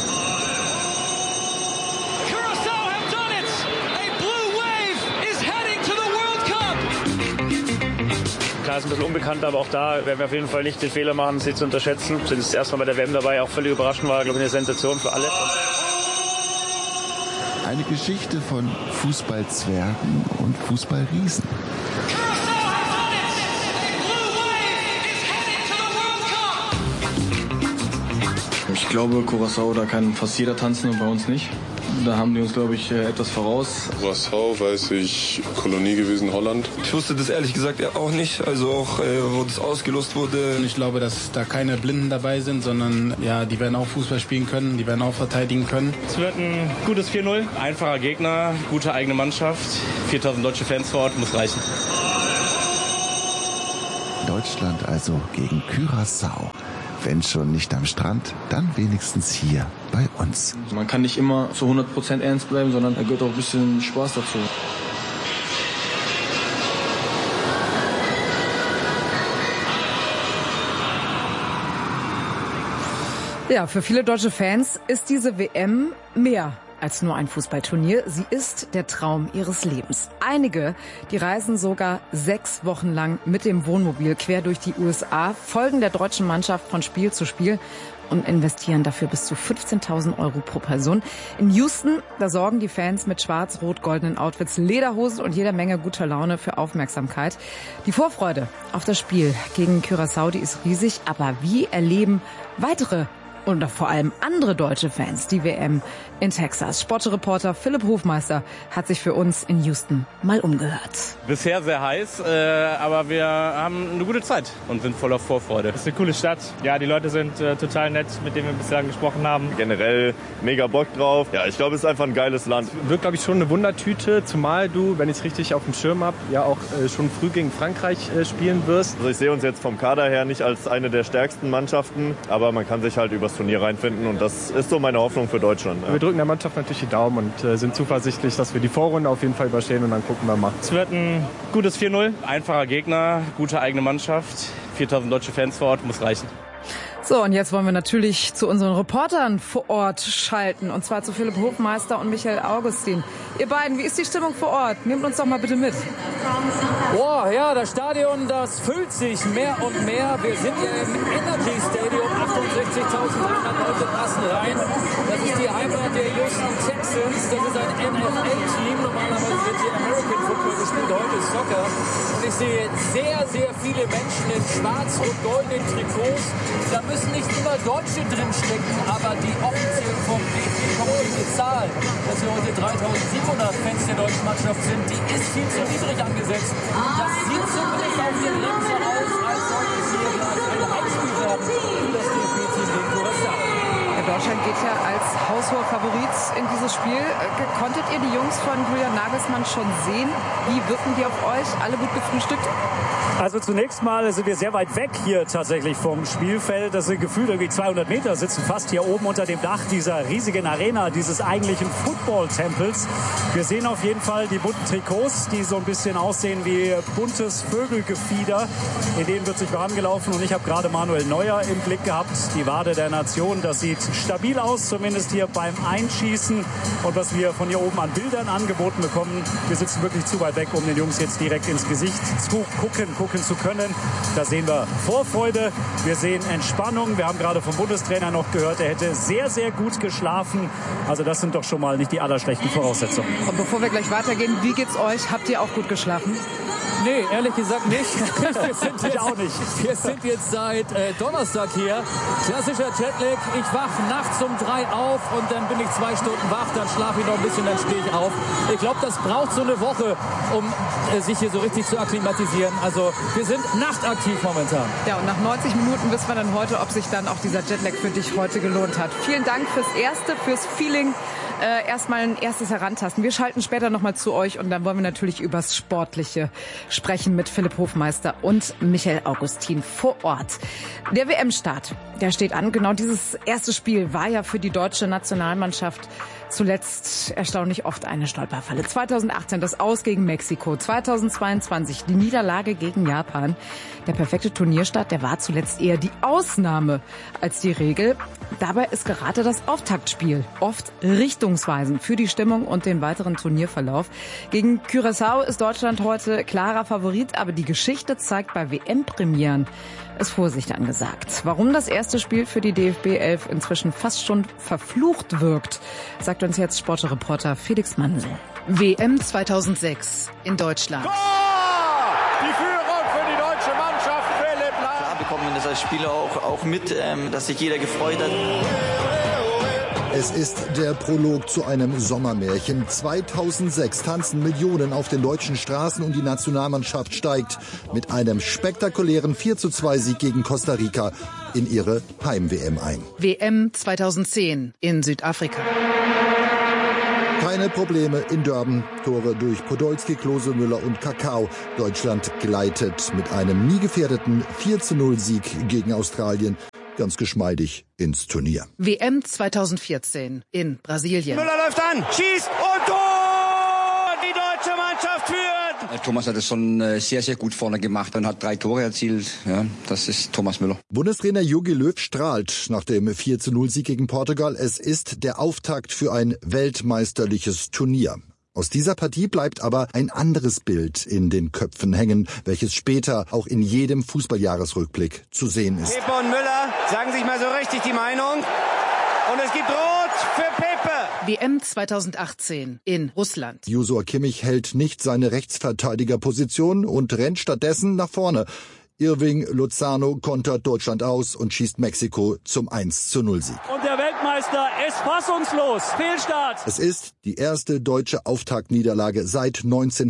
Klar, ist ein bisschen unbekannt, aber auch da werden wir auf jeden Fall nicht den Fehler machen, sie zu unterschätzen. Sind das erste Mal bei der WM dabei, auch völlig überraschend, war, glaube ich, eine Sensation für alle. Eine Geschichte von Fußballzwergen und Fußballriesen. Ich glaube, Curaçao, da kann fast jeder tanzen und bei uns nicht. Da haben die uns, glaube ich, etwas voraus. Curaçao, weiß ich, Kolonie gewesen, Holland. Ich wusste das ehrlich gesagt auch nicht, also auch, wo das ausgelost wurde. Ich glaube, dass da keine Blinden dabei sind, sondern ja, die werden auch Fußball spielen können, die werden auch verteidigen können. Es wird ein gutes 4-0, einfacher Gegner, gute eigene Mannschaft, 4000 deutsche Fans vor Ort, muss reichen. Deutschland also gegen Curaçao. Wenn schon nicht am Strand, dann wenigstens hier bei uns. Man kann nicht immer zu 100% ernst bleiben, sondern da gehört auch ein bisschen Spaß dazu. Ja, für viele deutsche Fans ist diese WM mehr als nur ein Fußballturnier. Sie ist der Traum ihres Lebens. Einige, die reisen sogar 6 Wochen lang mit dem Wohnmobil quer durch die USA, folgen der deutschen Mannschaft von Spiel zu Spiel und investieren dafür bis zu 15.000 € pro Person. In Houston, da sorgen die Fans mit schwarz-rot-goldenen Outfits, Lederhosen und jeder Menge guter Laune für Aufmerksamkeit. Die Vorfreude auf das Spiel gegen Curaçao, die ist riesig. Aber wie erleben weitere und vor allem andere deutsche Fans die WM in Texas? Sportreporter Philipp Hofmeister hat sich für uns in Houston mal umgehört. Bisher sehr heiß, aber wir haben eine gute Zeit und sind voller Vorfreude. Es ist eine coole Stadt. Ja, die Leute sind total nett, mit denen wir bislang gesprochen haben. Generell mega Bock drauf. Ja, ich glaube, es ist einfach ein geiles Land. Es wird, glaube ich, schon eine Wundertüte, zumal du, wenn ich es richtig auf dem Schirm habe, ja auch schon früh gegen Frankreich spielen wirst. Also ich sehe uns jetzt vom Kader her nicht als eine der stärksten Mannschaften, aber man kann sich halt übers Turnier reinfinden und das ist so meine Hoffnung für Deutschland. Ja. Wir drücken der Mannschaft natürlich die Daumen und sind zuversichtlich, dass wir die Vorrunde auf jeden Fall überstehen und dann gucken wir mal. Es wird ein gutes 4-0, einfacher Gegner, gute eigene Mannschaft, 4000 deutsche Fans vor Ort, muss reichen. So, und jetzt wollen wir natürlich zu unseren Reportern vor Ort schalten. Und zwar zu Philipp Hofmeister und Michael Augustin. Ihr beiden, wie ist die Stimmung vor Ort? Nehmt uns doch mal bitte mit. Boah, ja, das Stadion, das füllt sich mehr und mehr. Wir sind hier im Energy Stadium, 68.300 Leute passen rein. Das ist die Heimat der Houston Texans. Das ist ein NFL-Team. Normalerweise wird hier American Football gespielt, heute ist Soccer. Und ich sehe sehr, sehr viele Menschen in schwarz-rot-goldenen Trikots. Da müssen nicht immer Deutsche drinstecken, aber die offiziell vom DFB-Komitee Zahl, dass wir heute 3.700 Fans der deutschen Mannschaft sind, die ist viel zu niedrig angesetzt. Das sieht zumindest auf den Ring so aus, als sollte es hier gleich ein Heimspiel werden für das DFB-Team gegen Curaçao. Deutschland geht ja als haushoher Favorit in dieses Spiel. Konntet ihr die Jungs von Julian Nagelsmann schon sehen? Wie wirken die auf euch? Alle gut gefrühstückt? Also zunächst mal sind wir sehr weit weg hier tatsächlich vom Spielfeld. Das sind gefühlt irgendwie 200 Meter, sitzen fast hier oben unter dem Dach dieser riesigen Arena, dieses eigentlichen Football-Tempels. Wir sehen auf jeden Fall die bunten Trikots, die so ein bisschen aussehen wie buntes Vögelgefieder. In denen wird sich warm gelaufen und ich habe gerade Manuel Neuer im Blick gehabt. Die Wade der Nation, das sieht stabil aus, zumindest hier beim Einschießen. Und was wir von hier oben an Bildern angeboten bekommen, wir sitzen wirklich zu weit weg, um den Jungs jetzt direkt ins Gesicht zu gucken zu können. Da sehen wir Vorfreude, wir sehen Entspannung. Wir haben gerade vom Bundestrainer noch gehört, er hätte sehr, sehr gut geschlafen. Also das sind doch schon mal nicht die allerschlechten Voraussetzungen. Und bevor wir gleich weitergehen, wie geht's euch? Habt ihr auch gut geschlafen? Nee, ehrlich gesagt nicht. Wir sind jetzt seit Donnerstag hier. Klassischer Jetlag. Ich wach nachts um 3 auf und dann bin ich 2 Stunden wach, dann schlafe ich noch ein bisschen, dann stehe ich auf. Ich glaube, das braucht so eine Woche, um sich hier so richtig zu akklimatisieren. Also wir sind nachtaktiv momentan. Ja, und nach 90 Minuten wissen wir dann heute, ob sich dann auch dieser Jetlag für dich heute gelohnt hat. Vielen Dank fürs Erste, fürs Feeling. Erstmal ein erstes Herantasten. Wir schalten später nochmal zu euch und dann wollen wir natürlich übers Sportliche sprechen mit Philipp Hofmeister und Michael Augustin vor Ort. Der WM-Start, der steht an. Genau dieses erste Spiel war ja für die deutsche Nationalmannschaft zuletzt erstaunlich oft eine Stolperfalle. 2018 das Aus gegen Mexiko, 2022 die Niederlage gegen Japan. Der perfekte Turnierstart, der war zuletzt eher die Ausnahme als die Regel. Dabei ist gerade das Auftaktspiel oft richtungsweisend für die Stimmung und den weiteren Turnierverlauf. Gegen Curaçao ist Deutschland heute klarer Favorit, aber die Geschichte zeigt, bei WM-Premieren ist Vorsicht angesagt. Warum das erste Spiel für die DFB 11 inzwischen fast schon verflucht wirkt, sagt uns jetzt Sportreporter Felix Mansel. WM 2006 in Deutschland. Die Führung für die deutsche Mannschaft, Philipp Lahm. Klar bekommen wir das als Spieler auch mit, dass sich jeder gefreut hat. Es ist der Prolog zu einem Sommermärchen. 2006 tanzen Millionen auf den deutschen Straßen und die Nationalmannschaft steigt mit einem spektakulären 4:2-Sieg gegen Costa Rica in ihre Heim-WM ein. WM 2010 in Südafrika. Keine Probleme in Durban. Tore durch Podolski, Klose, Müller und Kakao. Deutschland gleitet mit einem nie gefährdeten 4:0-Sieg gegen Australien ganz geschmeidig ins Turnier. WM 2014 in Brasilien. Müller läuft an, schießt und Tor! Die deutsche Mannschaft führt! Thomas hat es schon sehr, sehr gut vorne gemacht und hat 3 Tore erzielt. Ja, das ist Thomas Müller. Bundestrainer Jogi Löw strahlt nach dem 4:0-Sieg gegen Portugal. Es ist der Auftakt für ein weltmeisterliches Turnier. Aus dieser Partie bleibt aber ein anderes Bild in den Köpfen hängen, welches später auch in jedem Fußballjahresrückblick zu sehen ist. Pepe und Müller sagen sich mal so richtig die Meinung. Und es gibt Rot für Pepe. WM 2018 in Russland. Joshua Kimmich hält nicht seine Rechtsverteidigerposition und rennt stattdessen nach vorne. Irving Lozano kontert Deutschland aus und schießt Mexiko zum 1:0-Sieg. Und der Weltmeister ist fassungslos. Fehlstart. Es ist die erste deutsche Auftaktniederlage seit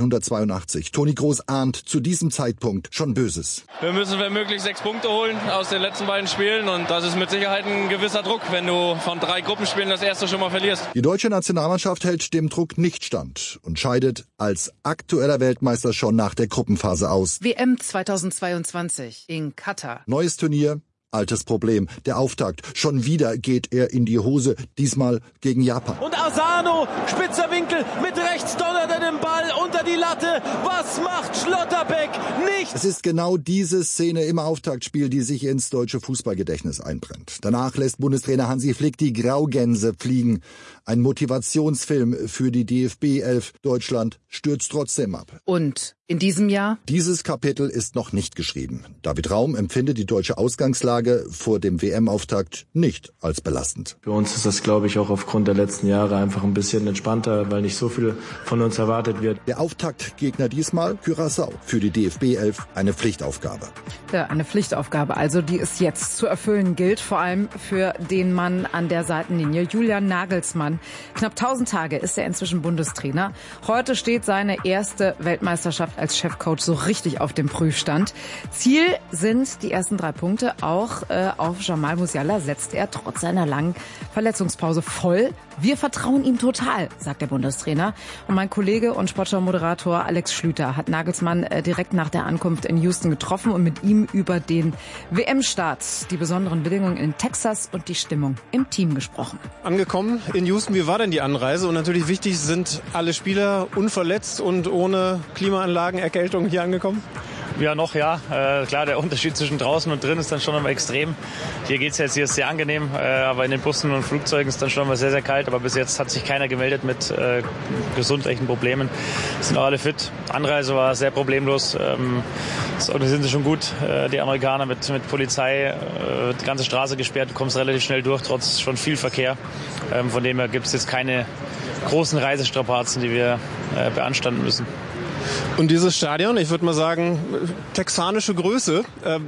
1982. Toni Kroos ahnt zu diesem Zeitpunkt schon Böses. Wir müssen wenn möglich 6 Punkte holen aus den letzten beiden Spielen. Und das ist mit Sicherheit ein gewisser Druck, wenn du von 3 Gruppenspielen das erste schon mal verlierst. Die deutsche Nationalmannschaft hält dem Druck nicht stand und scheidet als aktueller Weltmeister schon nach der Gruppenphase aus. WM 2022 in Katar. Neues Turnier, altes Problem. Der Auftakt. Schon wieder geht er in die Hose, diesmal gegen Japan. Und Asano, spitzer Winkel, mit rechts donnert er den Ball unter die Latte. Was macht Schlotterbeck? Nichts! Es ist genau diese Szene im Auftaktspiel, die sich ins deutsche Fußballgedächtnis einbrennt. Danach lässt Bundestrainer Hansi Flick die Graugänse fliegen. Ein Motivationsfilm für die DFB 11. Deutschland stürzt trotzdem ab. Und in diesem Jahr? Dieses Kapitel ist noch nicht geschrieben. David Raum empfindet die deutsche Ausgangslage vor dem WM-Auftakt nicht als belastend. Für uns ist das, glaube ich, auch aufgrund der letzten Jahre einfach ein bisschen entspannter, weil nicht so viel von uns erwartet wird. Der Auftaktgegner diesmal Curaçao. Für die DFB 11 eine Pflichtaufgabe. Ja, eine Pflichtaufgabe, also die es jetzt zu erfüllen gilt, vor allem für den Mann an der Seitenlinie, Julian Nagelsmann. Knapp 1000 Tage ist er inzwischen Bundestrainer. Heute steht seine erste Weltmeisterschaft als Chefcoach so richtig auf dem Prüfstand. Ziel sind die ersten 3 Punkte. Auch auf Jamal Musiala setzt er trotz seiner langen Verletzungspause voll. Wir vertrauen ihm total, sagt der Bundestrainer. Und mein Kollege und Sportschau-Moderator Alex Schlüter hat Nagelsmann direkt nach der Ankunft in Houston getroffen und mit ihm über den WM-Start, die besonderen Bedingungen in Texas und die Stimmung im Team gesprochen. Angekommen in Houston, wie war denn die Anreise? Und natürlich wichtig, sind alle Spieler unverletzt und ohne Klimaanlagen, Erkältung hier angekommen? Ja, noch ja. Klar, der Unterschied zwischen draußen und drin ist dann schon immer extrem. Hier geht's jetzt, hier ist sehr angenehm, aber in den Bussen und Flugzeugen ist dann schon immer sehr, sehr kalt. Aber bis jetzt hat sich keiner gemeldet mit gesundheitlichen Problemen. Sind auch alle fit. Anreise war sehr problemlos. Das organisieren sie schon gut, die Amerikaner mit Polizei. Die ganze Straße gesperrt, du kommst relativ schnell durch, trotz schon viel Verkehr. Von dem her gibt es jetzt keine großen Reisestrapazen, die wir beanstanden müssen. Und dieses Stadion, ich würde mal sagen, texanische Größe.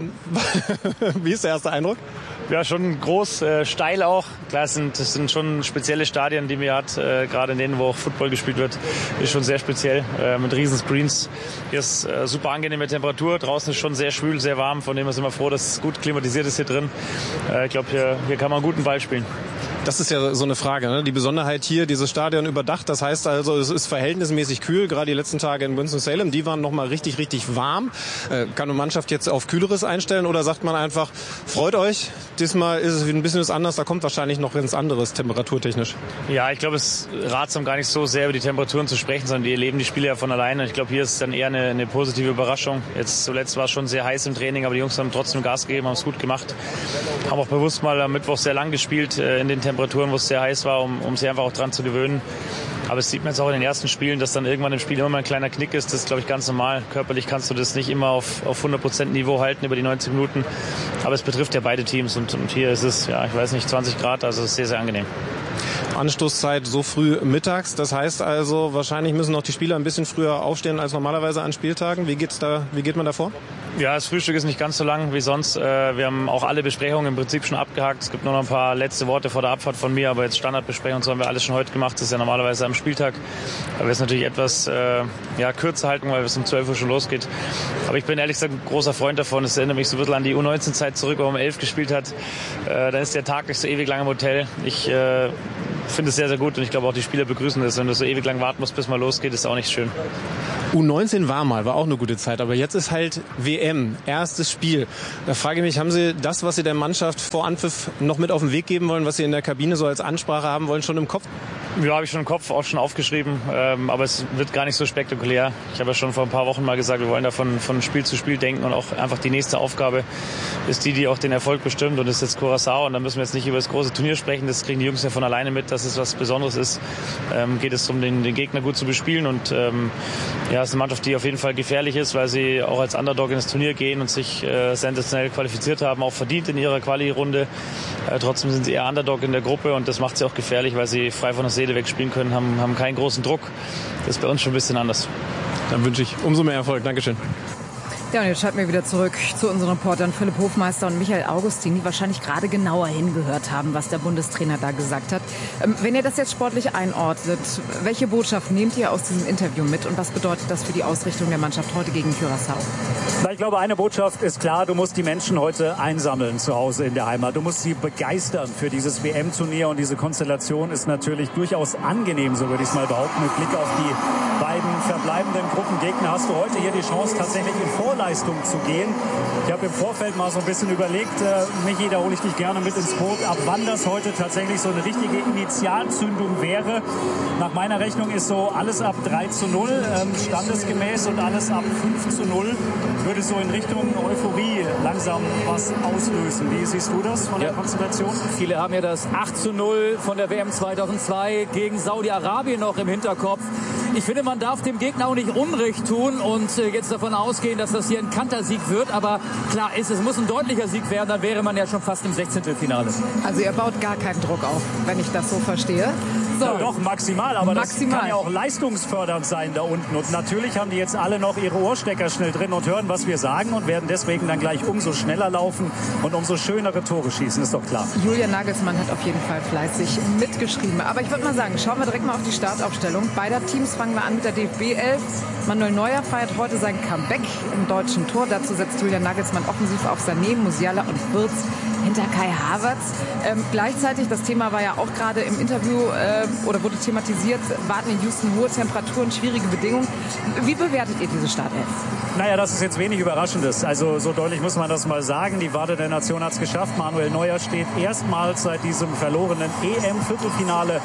Wie ist der erste Eindruck? Ja, schon groß, steil auch. Klar, das sind schon spezielle Stadien, die man hat. Gerade in denen, wo auch Football gespielt wird, ist schon sehr speziell. Mit riesen Screens. Hier ist super angenehme Temperatur. Draußen ist schon sehr schwül, sehr warm. Von dem her sind wir froh, dass es gut klimatisiert ist hier drin. Ich glaube, hier kann man einen guten Ball spielen. Das ist ja so eine Frage, ne? Die Besonderheit hier, dieses Stadion überdacht, das heißt also, es ist verhältnismäßig kühl, gerade die letzten Tage in Winston-Salem, die waren nochmal richtig, richtig warm. Kann eine Mannschaft jetzt auf Kühleres einstellen oder sagt man einfach, freut euch, diesmal ist es ein bisschen was anderes, da kommt wahrscheinlich noch ganz anderes temperaturtechnisch? Ja, ich glaube, es ist ratsam, gar nicht so sehr über die Temperaturen zu sprechen, sondern die erleben die Spiele ja von alleine. Ich glaube, hier ist es dann eher eine positive Überraschung. Jetzt zuletzt war es schon sehr heiß im Training, aber die Jungs haben trotzdem Gas gegeben, haben es gut gemacht. Haben auch bewusst mal am Mittwoch sehr lang gespielt in den Temperaturen, wo es sehr heiß war, um sich einfach auch dran zu gewöhnen. Aber es sieht man jetzt auch in den ersten Spielen, dass dann irgendwann im Spiel immer mal ein kleiner Knick ist. Das ist, glaube ich, ganz normal. Körperlich kannst du das nicht immer auf 100% Niveau halten über die 90 Minuten. Aber es betrifft ja beide Teams. Und hier ist es, ja, ich weiß nicht, 20 Grad. Also es ist sehr, sehr angenehm. Anstoßzeit so früh mittags. Das heißt also, wahrscheinlich müssen auch die Spieler ein bisschen früher aufstehen als normalerweise an Spieltagen. Wie geht man da vor? Ja, das Frühstück ist nicht ganz so lang wie sonst. Wir haben auch alle Besprechungen im Prinzip schon abgehakt. Es gibt nur noch ein paar letzte Worte vor der Abfahrt von mir, aber jetzt Standardbesprechungen, so haben wir alles schon heute gemacht. Das ist ja normalerweise am Spieltag. Aber wir es natürlich etwas kürzer halten, weil es um 12 Uhr schon losgeht. Aber ich bin ehrlich gesagt ein großer Freund davon. Es erinnert mich so ein bisschen an die U19-Zeit zurück, wo man um 11 gespielt hat. Dann ist der Tag nicht so ewig lang im Hotel. Ich finde es sehr, sehr gut und ich glaube auch die Spieler begrüßen das. Wenn du so ewig lang warten musst, bis mal losgeht, ist auch nicht schön. U19 war auch eine gute Zeit, aber jetzt ist halt WM, erstes Spiel. Da frage ich mich, haben Sie das, was Sie der Mannschaft vor Anpfiff noch mit auf den Weg geben wollen, was Sie in der Kabine so als Ansprache haben wollen, schon im Kopf? Ja, habe ich schon im Kopf, auch schon aufgeschrieben, aber es wird gar nicht so spektakulär. Ich habe ja schon vor ein paar Wochen mal gesagt, wir wollen da von Spiel zu Spiel denken und auch einfach die nächste Aufgabe ist die auch den Erfolg bestimmt und das ist jetzt Curaçao und da müssen wir jetzt nicht über das große Turnier sprechen, das kriegen die Jungs ja von alleine mit, dass es was Besonderes ist. Geht es darum, den Gegner gut zu bespielen und es ist eine Mannschaft, die auf jeden Fall gefährlich ist, weil sie auch als Underdog ins Turnier gehen und sich sensationell qualifiziert haben, auch verdient in ihrer Quali-Runde. Trotzdem sind sie eher Underdog in der Gruppe und das macht sie auch gefährlich, weil sie frei von der Seele wegspielen können, haben keinen großen Druck. Das ist bei uns schon ein bisschen anders. Dann wünsche ich umso mehr Erfolg. Dankeschön. Ja, und jetzt schalten wir wieder zurück zu unseren Reportern Philipp Hofmeister und Michael Augustin, die wahrscheinlich gerade genauer hingehört haben, was der Bundestrainer da gesagt hat. Wenn ihr das jetzt sportlich einordnet, welche Botschaft nehmt ihr aus diesem Interview mit und was bedeutet das für die Ausrichtung der Mannschaft heute gegen Curaçao? Ich glaube, eine Botschaft ist klar, du musst die Menschen heute einsammeln zu Hause in der Heimat. Du musst sie begeistern für dieses WM-Turnier und diese Konstellation ist natürlich durchaus angenehm, so würde ich es mal behaupten. Mit Blick auf die beiden verbleibenden Gruppengegner hast du heute hier die Chance, tatsächlich in Vorleistung zu gehen. Ich habe im Vorfeld mal so ein bisschen überlegt, Michi, da hole ich dich gerne mit ins Boot, ab wann das heute tatsächlich so eine richtige Initialzündung wäre. Nach meiner Rechnung ist so alles ab 3:0 standesgemäß und alles ab 5:0 würde so in Richtung Euphorie langsam was auslösen. Wie siehst du das von der Konstellation? Viele haben ja das 8:0 von der WM 2002 gegen Saudi-Arabien noch im Hinterkopf. Ich finde, man darf dem Gegner auch nicht Unrecht tun und jetzt davon ausgehen, dass das hier ein Kantersieg wird. Aber klar ist, es muss ein deutlicher Sieg werden, dann wäre man ja schon fast im 16. Finale. Also ihr baut gar keinen Druck auf, wenn ich das so verstehe. So. Ja, doch, maximal, aber das kann ja auch leistungsfördernd sein da unten. Und natürlich haben die jetzt alle noch ihre Ohrstecker schnell drin und hören, was wir sagen und werden deswegen dann gleich umso schneller laufen und umso schönere Tore schießen, ist doch klar. Julian Nagelsmann hat auf jeden Fall fleißig mitgeschrieben. Aber ich würde mal sagen, schauen wir direkt mal auf die Startaufstellung. Beider Teams fangen wir an mit der DFB-11. Manuel Neuer feiert heute sein Comeback im deutschen Tor. Dazu setzt Julian Nagelsmann offensiv auf Sané, Musiala und Wirtz hinter Kai Havertz. Gleichzeitig, das Thema war ja auch gerade im Interview oder wurde thematisiert, warten in Houston hohe Temperaturen, schwierige Bedingungen. Wie bewertet ihr diese Startelf? Naja, das ist jetzt wenig Überraschendes. Also so deutlich muss man das mal sagen. Die Warte der Nation hat es geschafft. Manuel Neuer steht erstmals seit diesem verlorenen EM-Viertelfinale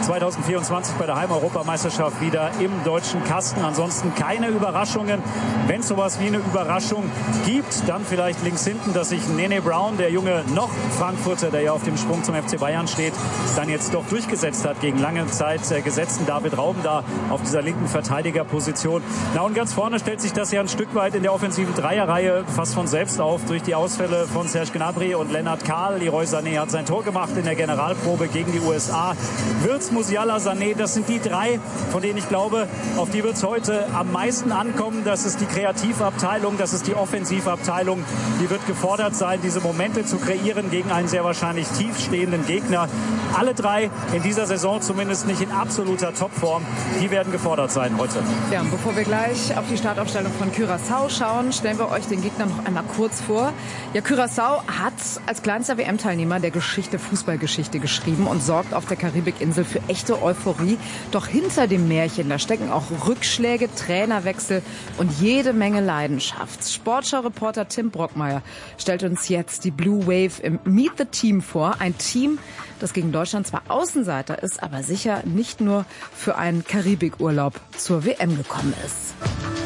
2024 bei der Heimeuropameisterschaft wieder im deutschen Kasten. Ansonsten keine Überraschungen. Wenn es sowas wie eine Überraschung gibt, dann vielleicht links hinten, dass sich Nene Brown, der junge noch Frankfurter, der ja auf dem Sprung zum FC Bayern steht, dann jetzt doch durchgesetzt hat gegen lange Zeit gesetzten David Raum da auf dieser linken Verteidigerposition. Na und ganz vorne stellt sich das ja ein Stück weit in der offensiven Dreierreihe fast von selbst auf durch die Ausfälle von Serge Gnabry und Lennart Kahl. Leroy Sané hat sein Tor gemacht in der Generalprobe gegen die USA. Wirtz, Musiala, Sané, das sind die drei, von denen ich glaube, auf die wird es heute am meisten ankommen. Das ist die Kreativabteilung, das ist die Offensivabteilung. Die wird gefordert sein, diese Momente zu kreieren. kreieren gegen einen sehr wahrscheinlich tiefstehenden Gegner. Alle drei in dieser Saison zumindest nicht in absoluter Topform. Die werden gefordert sein heute. Ja, und bevor wir gleich auf die Startaufstellung von Curaçao schauen, stellen wir euch den Gegner noch einmal kurz vor. Ja, Curaçao hat als kleinster WM-Teilnehmer der Geschichte Fußballgeschichte geschrieben und sorgt auf der Karibikinsel für echte Euphorie. Doch hinter dem Märchen, da stecken auch Rückschläge, Trainerwechsel und jede Menge Leidenschaft. Sportschau-Reporter Tim Brockmeier stellt uns jetzt die Blue Wave im Meet the Team vor. Ein Team, das gegen Deutschland zwar Außenseiter ist, aber sicher nicht nur für einen Karibikurlaub zur WM gekommen ist.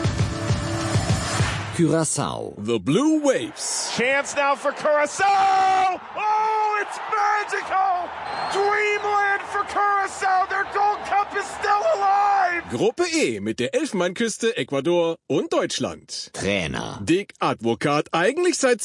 Curaçao. The Blue Waves. Chance now for Curaçao. Oh, it's magical. Dreamland for Curaçao. Their Gold Cup is still alive. Gruppe E mit der Elfenbeinküste, Ecuador und Deutschland. Trainer. Dick Advocaat, eigentlich seit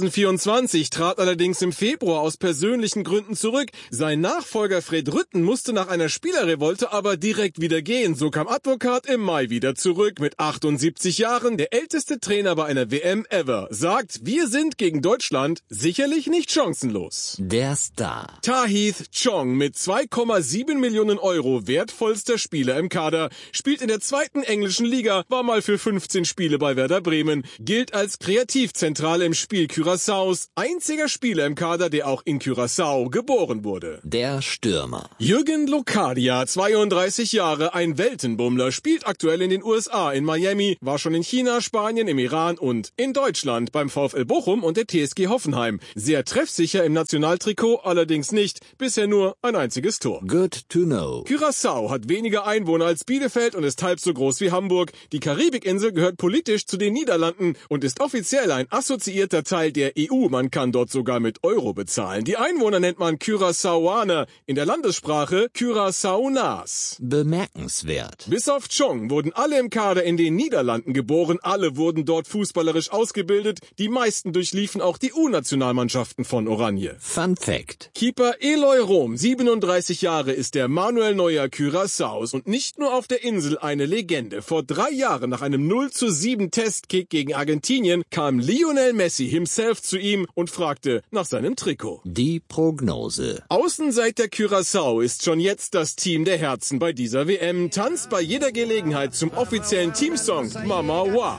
2024, trat allerdings im Februar aus persönlichen Gründen zurück. Sein Nachfolger Fred Rütten musste nach einer Spielerrevolte aber direkt wieder gehen. So kam Advocaat im Mai wieder zurück mit 78 Jahren, der älteste Trainer bei einer WM ever. Sagt, wir sind gegen Deutschland sicherlich nicht chancenlos. Der Star. Tahith Chong mit 2,7 Millionen Euro wertvollster Spieler im Kader, spielt in der zweiten englischen Liga, war mal für 15 Spiele bei Werder Bremen, gilt als Kreativzentrale im Spiel Curaçaos, einziger Spieler im Kader, der auch in Curaçao geboren wurde. Der Stürmer. Jürgen Locadia, 32 Jahre, ein Weltenbummler, spielt aktuell in den USA, in Miami, war schon in China, Spanien, im Iran und in Deutschland beim VfL Bochum und der TSG Hoffenheim. Sehr treffsicher im Nationaltrikot, allerdings nicht, bisher nur ein einziges Tor. Good to know. Curaçao hat weniger Einwohner als Bielefeld und ist halb so groß wie Hamburg. Die Karibikinsel gehört politisch zu den Niederlanden und ist offiziell ein assoziierter Teil der EU. Man kann dort sogar mit Euro bezahlen. Die Einwohner nennt man Curaçaoaner, in der Landessprache Curaçaonas. Bemerkenswert. Bis auf Chong wurden alle im Kader in den Niederlanden geboren. Alle wurden dort fußballerisch ausgebildet. Die meisten durchliefen auch die U-Nationalmannschaften von Oranje. Fun Fact. Keeper Eloy Rom, 37 Jahre, ist der Manuel Neuer Curaçaos und nicht nur auf der Insel eine Legende. Vor 3 Jahren nach einem 0:7 Testkick gegen Argentinien kam Lionel Messi himself zu ihm und fragte nach seinem Trikot. Die Prognose. Außenseiter Curaçao ist schon jetzt das Team der Herzen bei dieser WM. Tanzt bei jeder Gelegenheit zum offiziellen Teamsong Mama Wa.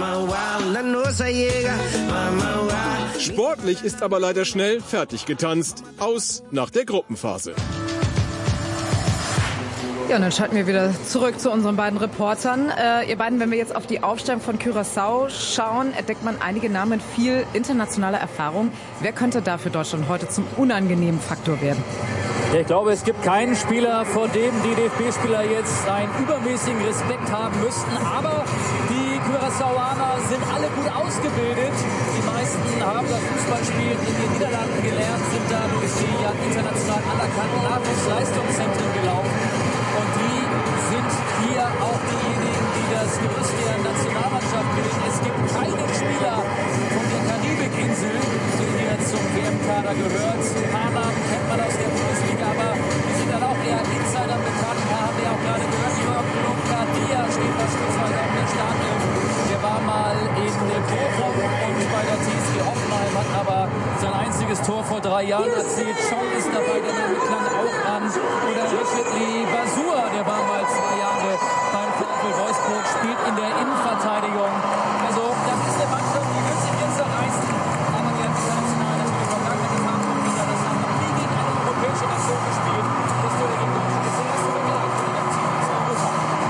Sportlich ist aber leider schnell fertig getanzt. Aus nach der Gruppenphase. Ja, und dann schalten wir wieder zurück zu unseren beiden Reportern. Ihr beiden, wenn wir jetzt auf die Aufstellung von Curaçao schauen, entdeckt man einige Namen mit viel internationaler Erfahrung. Wer könnte da für Deutschland heute zum unangenehmen Faktor werden? Ich glaube, es gibt keinen Spieler, vor dem die DFB-Spieler jetzt einen übermäßigen Respekt haben müssten. Aber die Curaçaoaner sind alle gut ausgebildet. Die meisten haben das Fußballspielen in den Niederlanden gelernt, sind da durch die international anerkannten Nachwuchsleistungszentren gelaufen. Und die sind hier auch diejenigen, die das Gerüst der Nationalmannschaft bilden. Es gibt keinen Spieler von der Karibikinsel, der hier zum WM-Kader gehört. Ein paar Namen kennt man aus der Bundesliga, aber die sind dann auch eher Insider bekannt. Da haben wir auch gerade gehört, Jürgen Locadia steht beispielsweise auf der Startelf. Der war mal in Bochum und bei der TSG Hoffenheim, hat aber sein einziges Tor vor 3 Jahren erzielt. Chong ist dabei, der Name klang auch an. Oder Richard Lee Basur, der war mal 2 Jahre beim VfL Wolfsburg, spielt in der Innenverteidigung. Also das ist eine Mannschaft, die wird sich jetzt zerreißen. Aber die hat international natürlich vergangene Tag und wieder, das haben noch nie gegen eine europäische Nation gespielt. Das wurde gegen Deutschland das erste Mal gereicht in der Team aus Europa.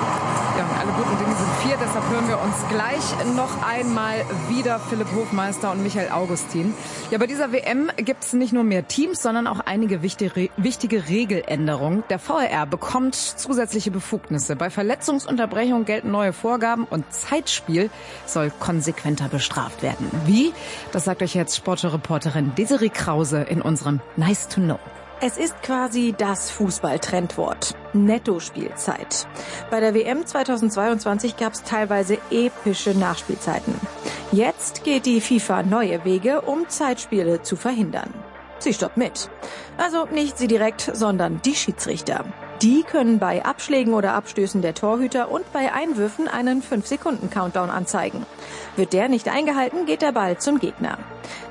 Ja, und alle guten Dinge sind 4, deshalb hören wir uns gleich noch einmal wieder Philipp Hofmeister und Michael Augustin. Ja, bei dieser WM gibt es nicht nur mehr Teams, sondern auch einige wichtige Regeländerungen. Der VAR bekommt zusätzliche Befugnisse. Bei Verletzungsunterbrechung gelten neue Vorgaben und Zeitspiel soll konsequenter bestraft werden. Wie? Das sagt euch jetzt Sportreporterin Desiree Krause in unserem Nice to Know. Es ist quasi das Fußball-Trendwort. Netto-Spielzeit. Bei der WM 2022 gab es teilweise epische Nachspielzeiten. Jetzt geht die FIFA neue Wege, um Zeitspiele zu verhindern. Sie stoppt mit. Also nicht sie direkt, sondern die Schiedsrichter. Die können bei Abschlägen oder Abstößen der Torhüter und bei Einwürfen einen 5-Sekunden-Countdown anzeigen. Wird der nicht eingehalten, geht der Ball zum Gegner.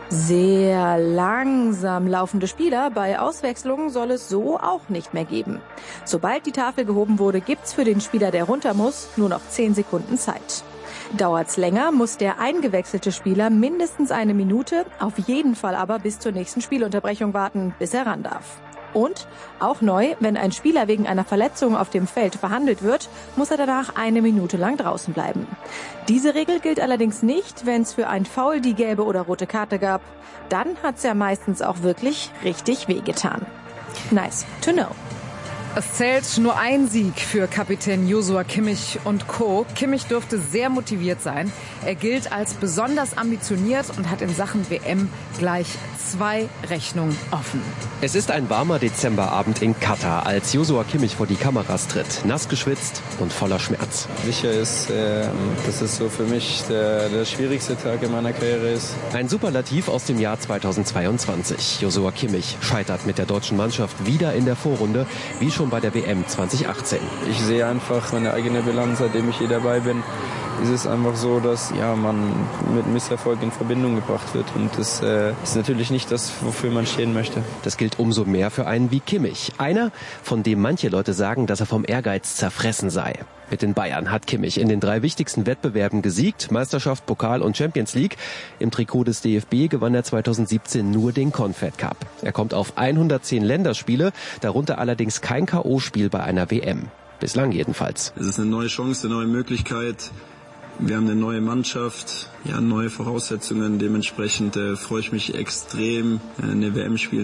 Sehr langsam laufende Spieler bei Auswechslungen soll es so auch nicht mehr geben. Sobald die Tafel gehoben wurde, gibt's für den Spieler, der runter muss, nur noch 10 Sekunden Zeit. Dauert's länger, muss der eingewechselte Spieler mindestens 1 Minute, auf jeden Fall aber bis zur nächsten Spielunterbrechung warten, bis er ran darf. Und, auch neu, wenn ein Spieler wegen einer Verletzung auf dem Feld verhandelt wird, muss er danach 1 Minute lang draußen bleiben. Diese Regel gilt allerdings nicht, wenn es für ein Foul die gelbe oder rote Karte gab. Dann hat's ja meistens auch wirklich richtig wehgetan. Nice to know. Es zählt nur ein Sieg für Kapitän Joshua Kimmich und Co. Kimmich dürfte sehr motiviert sein. Er gilt als besonders ambitioniert und hat in Sachen WM gleich 2 Rechnungen offen. Es ist ein warmer Dezemberabend in Katar, als Joshua Kimmich vor die Kameras tritt. Nass geschwitzt und voller Schmerz. Sicher ist, dass es so für mich der schwierigste Tag in meiner Karriere ist. Ein Superlativ aus dem Jahr 2022. Joshua Kimmich scheitert mit der deutschen Mannschaft wieder in der Vorrunde, wie schon bei der WM 2018. Ich sehe einfach meine eigene Bilanz, seitdem ich hier dabei bin. Es ist einfach so, dass man mit Misserfolg in Verbindung gebracht wird. Und das ist natürlich nicht das, wofür man stehen möchte. Das gilt umso mehr für einen wie Kimmich. Einer, von dem manche Leute sagen, dass er vom Ehrgeiz zerfressen sei. Mit den Bayern hat Kimmich in den 3 wichtigsten Wettbewerben gesiegt, Meisterschaft, Pokal und Champions League. Im Trikot des DFB gewann er 2017 nur den Confed Cup. Er kommt auf 110 Länderspiele, darunter allerdings kein K.O.-Spiel bei einer WM. Bislang jedenfalls. Es ist eine neue Chance, eine neue Möglichkeit. Wir haben eine neue Mannschaft, neue Voraussetzungen. Dementsprechend freue ich mich extrem, eine WM spielen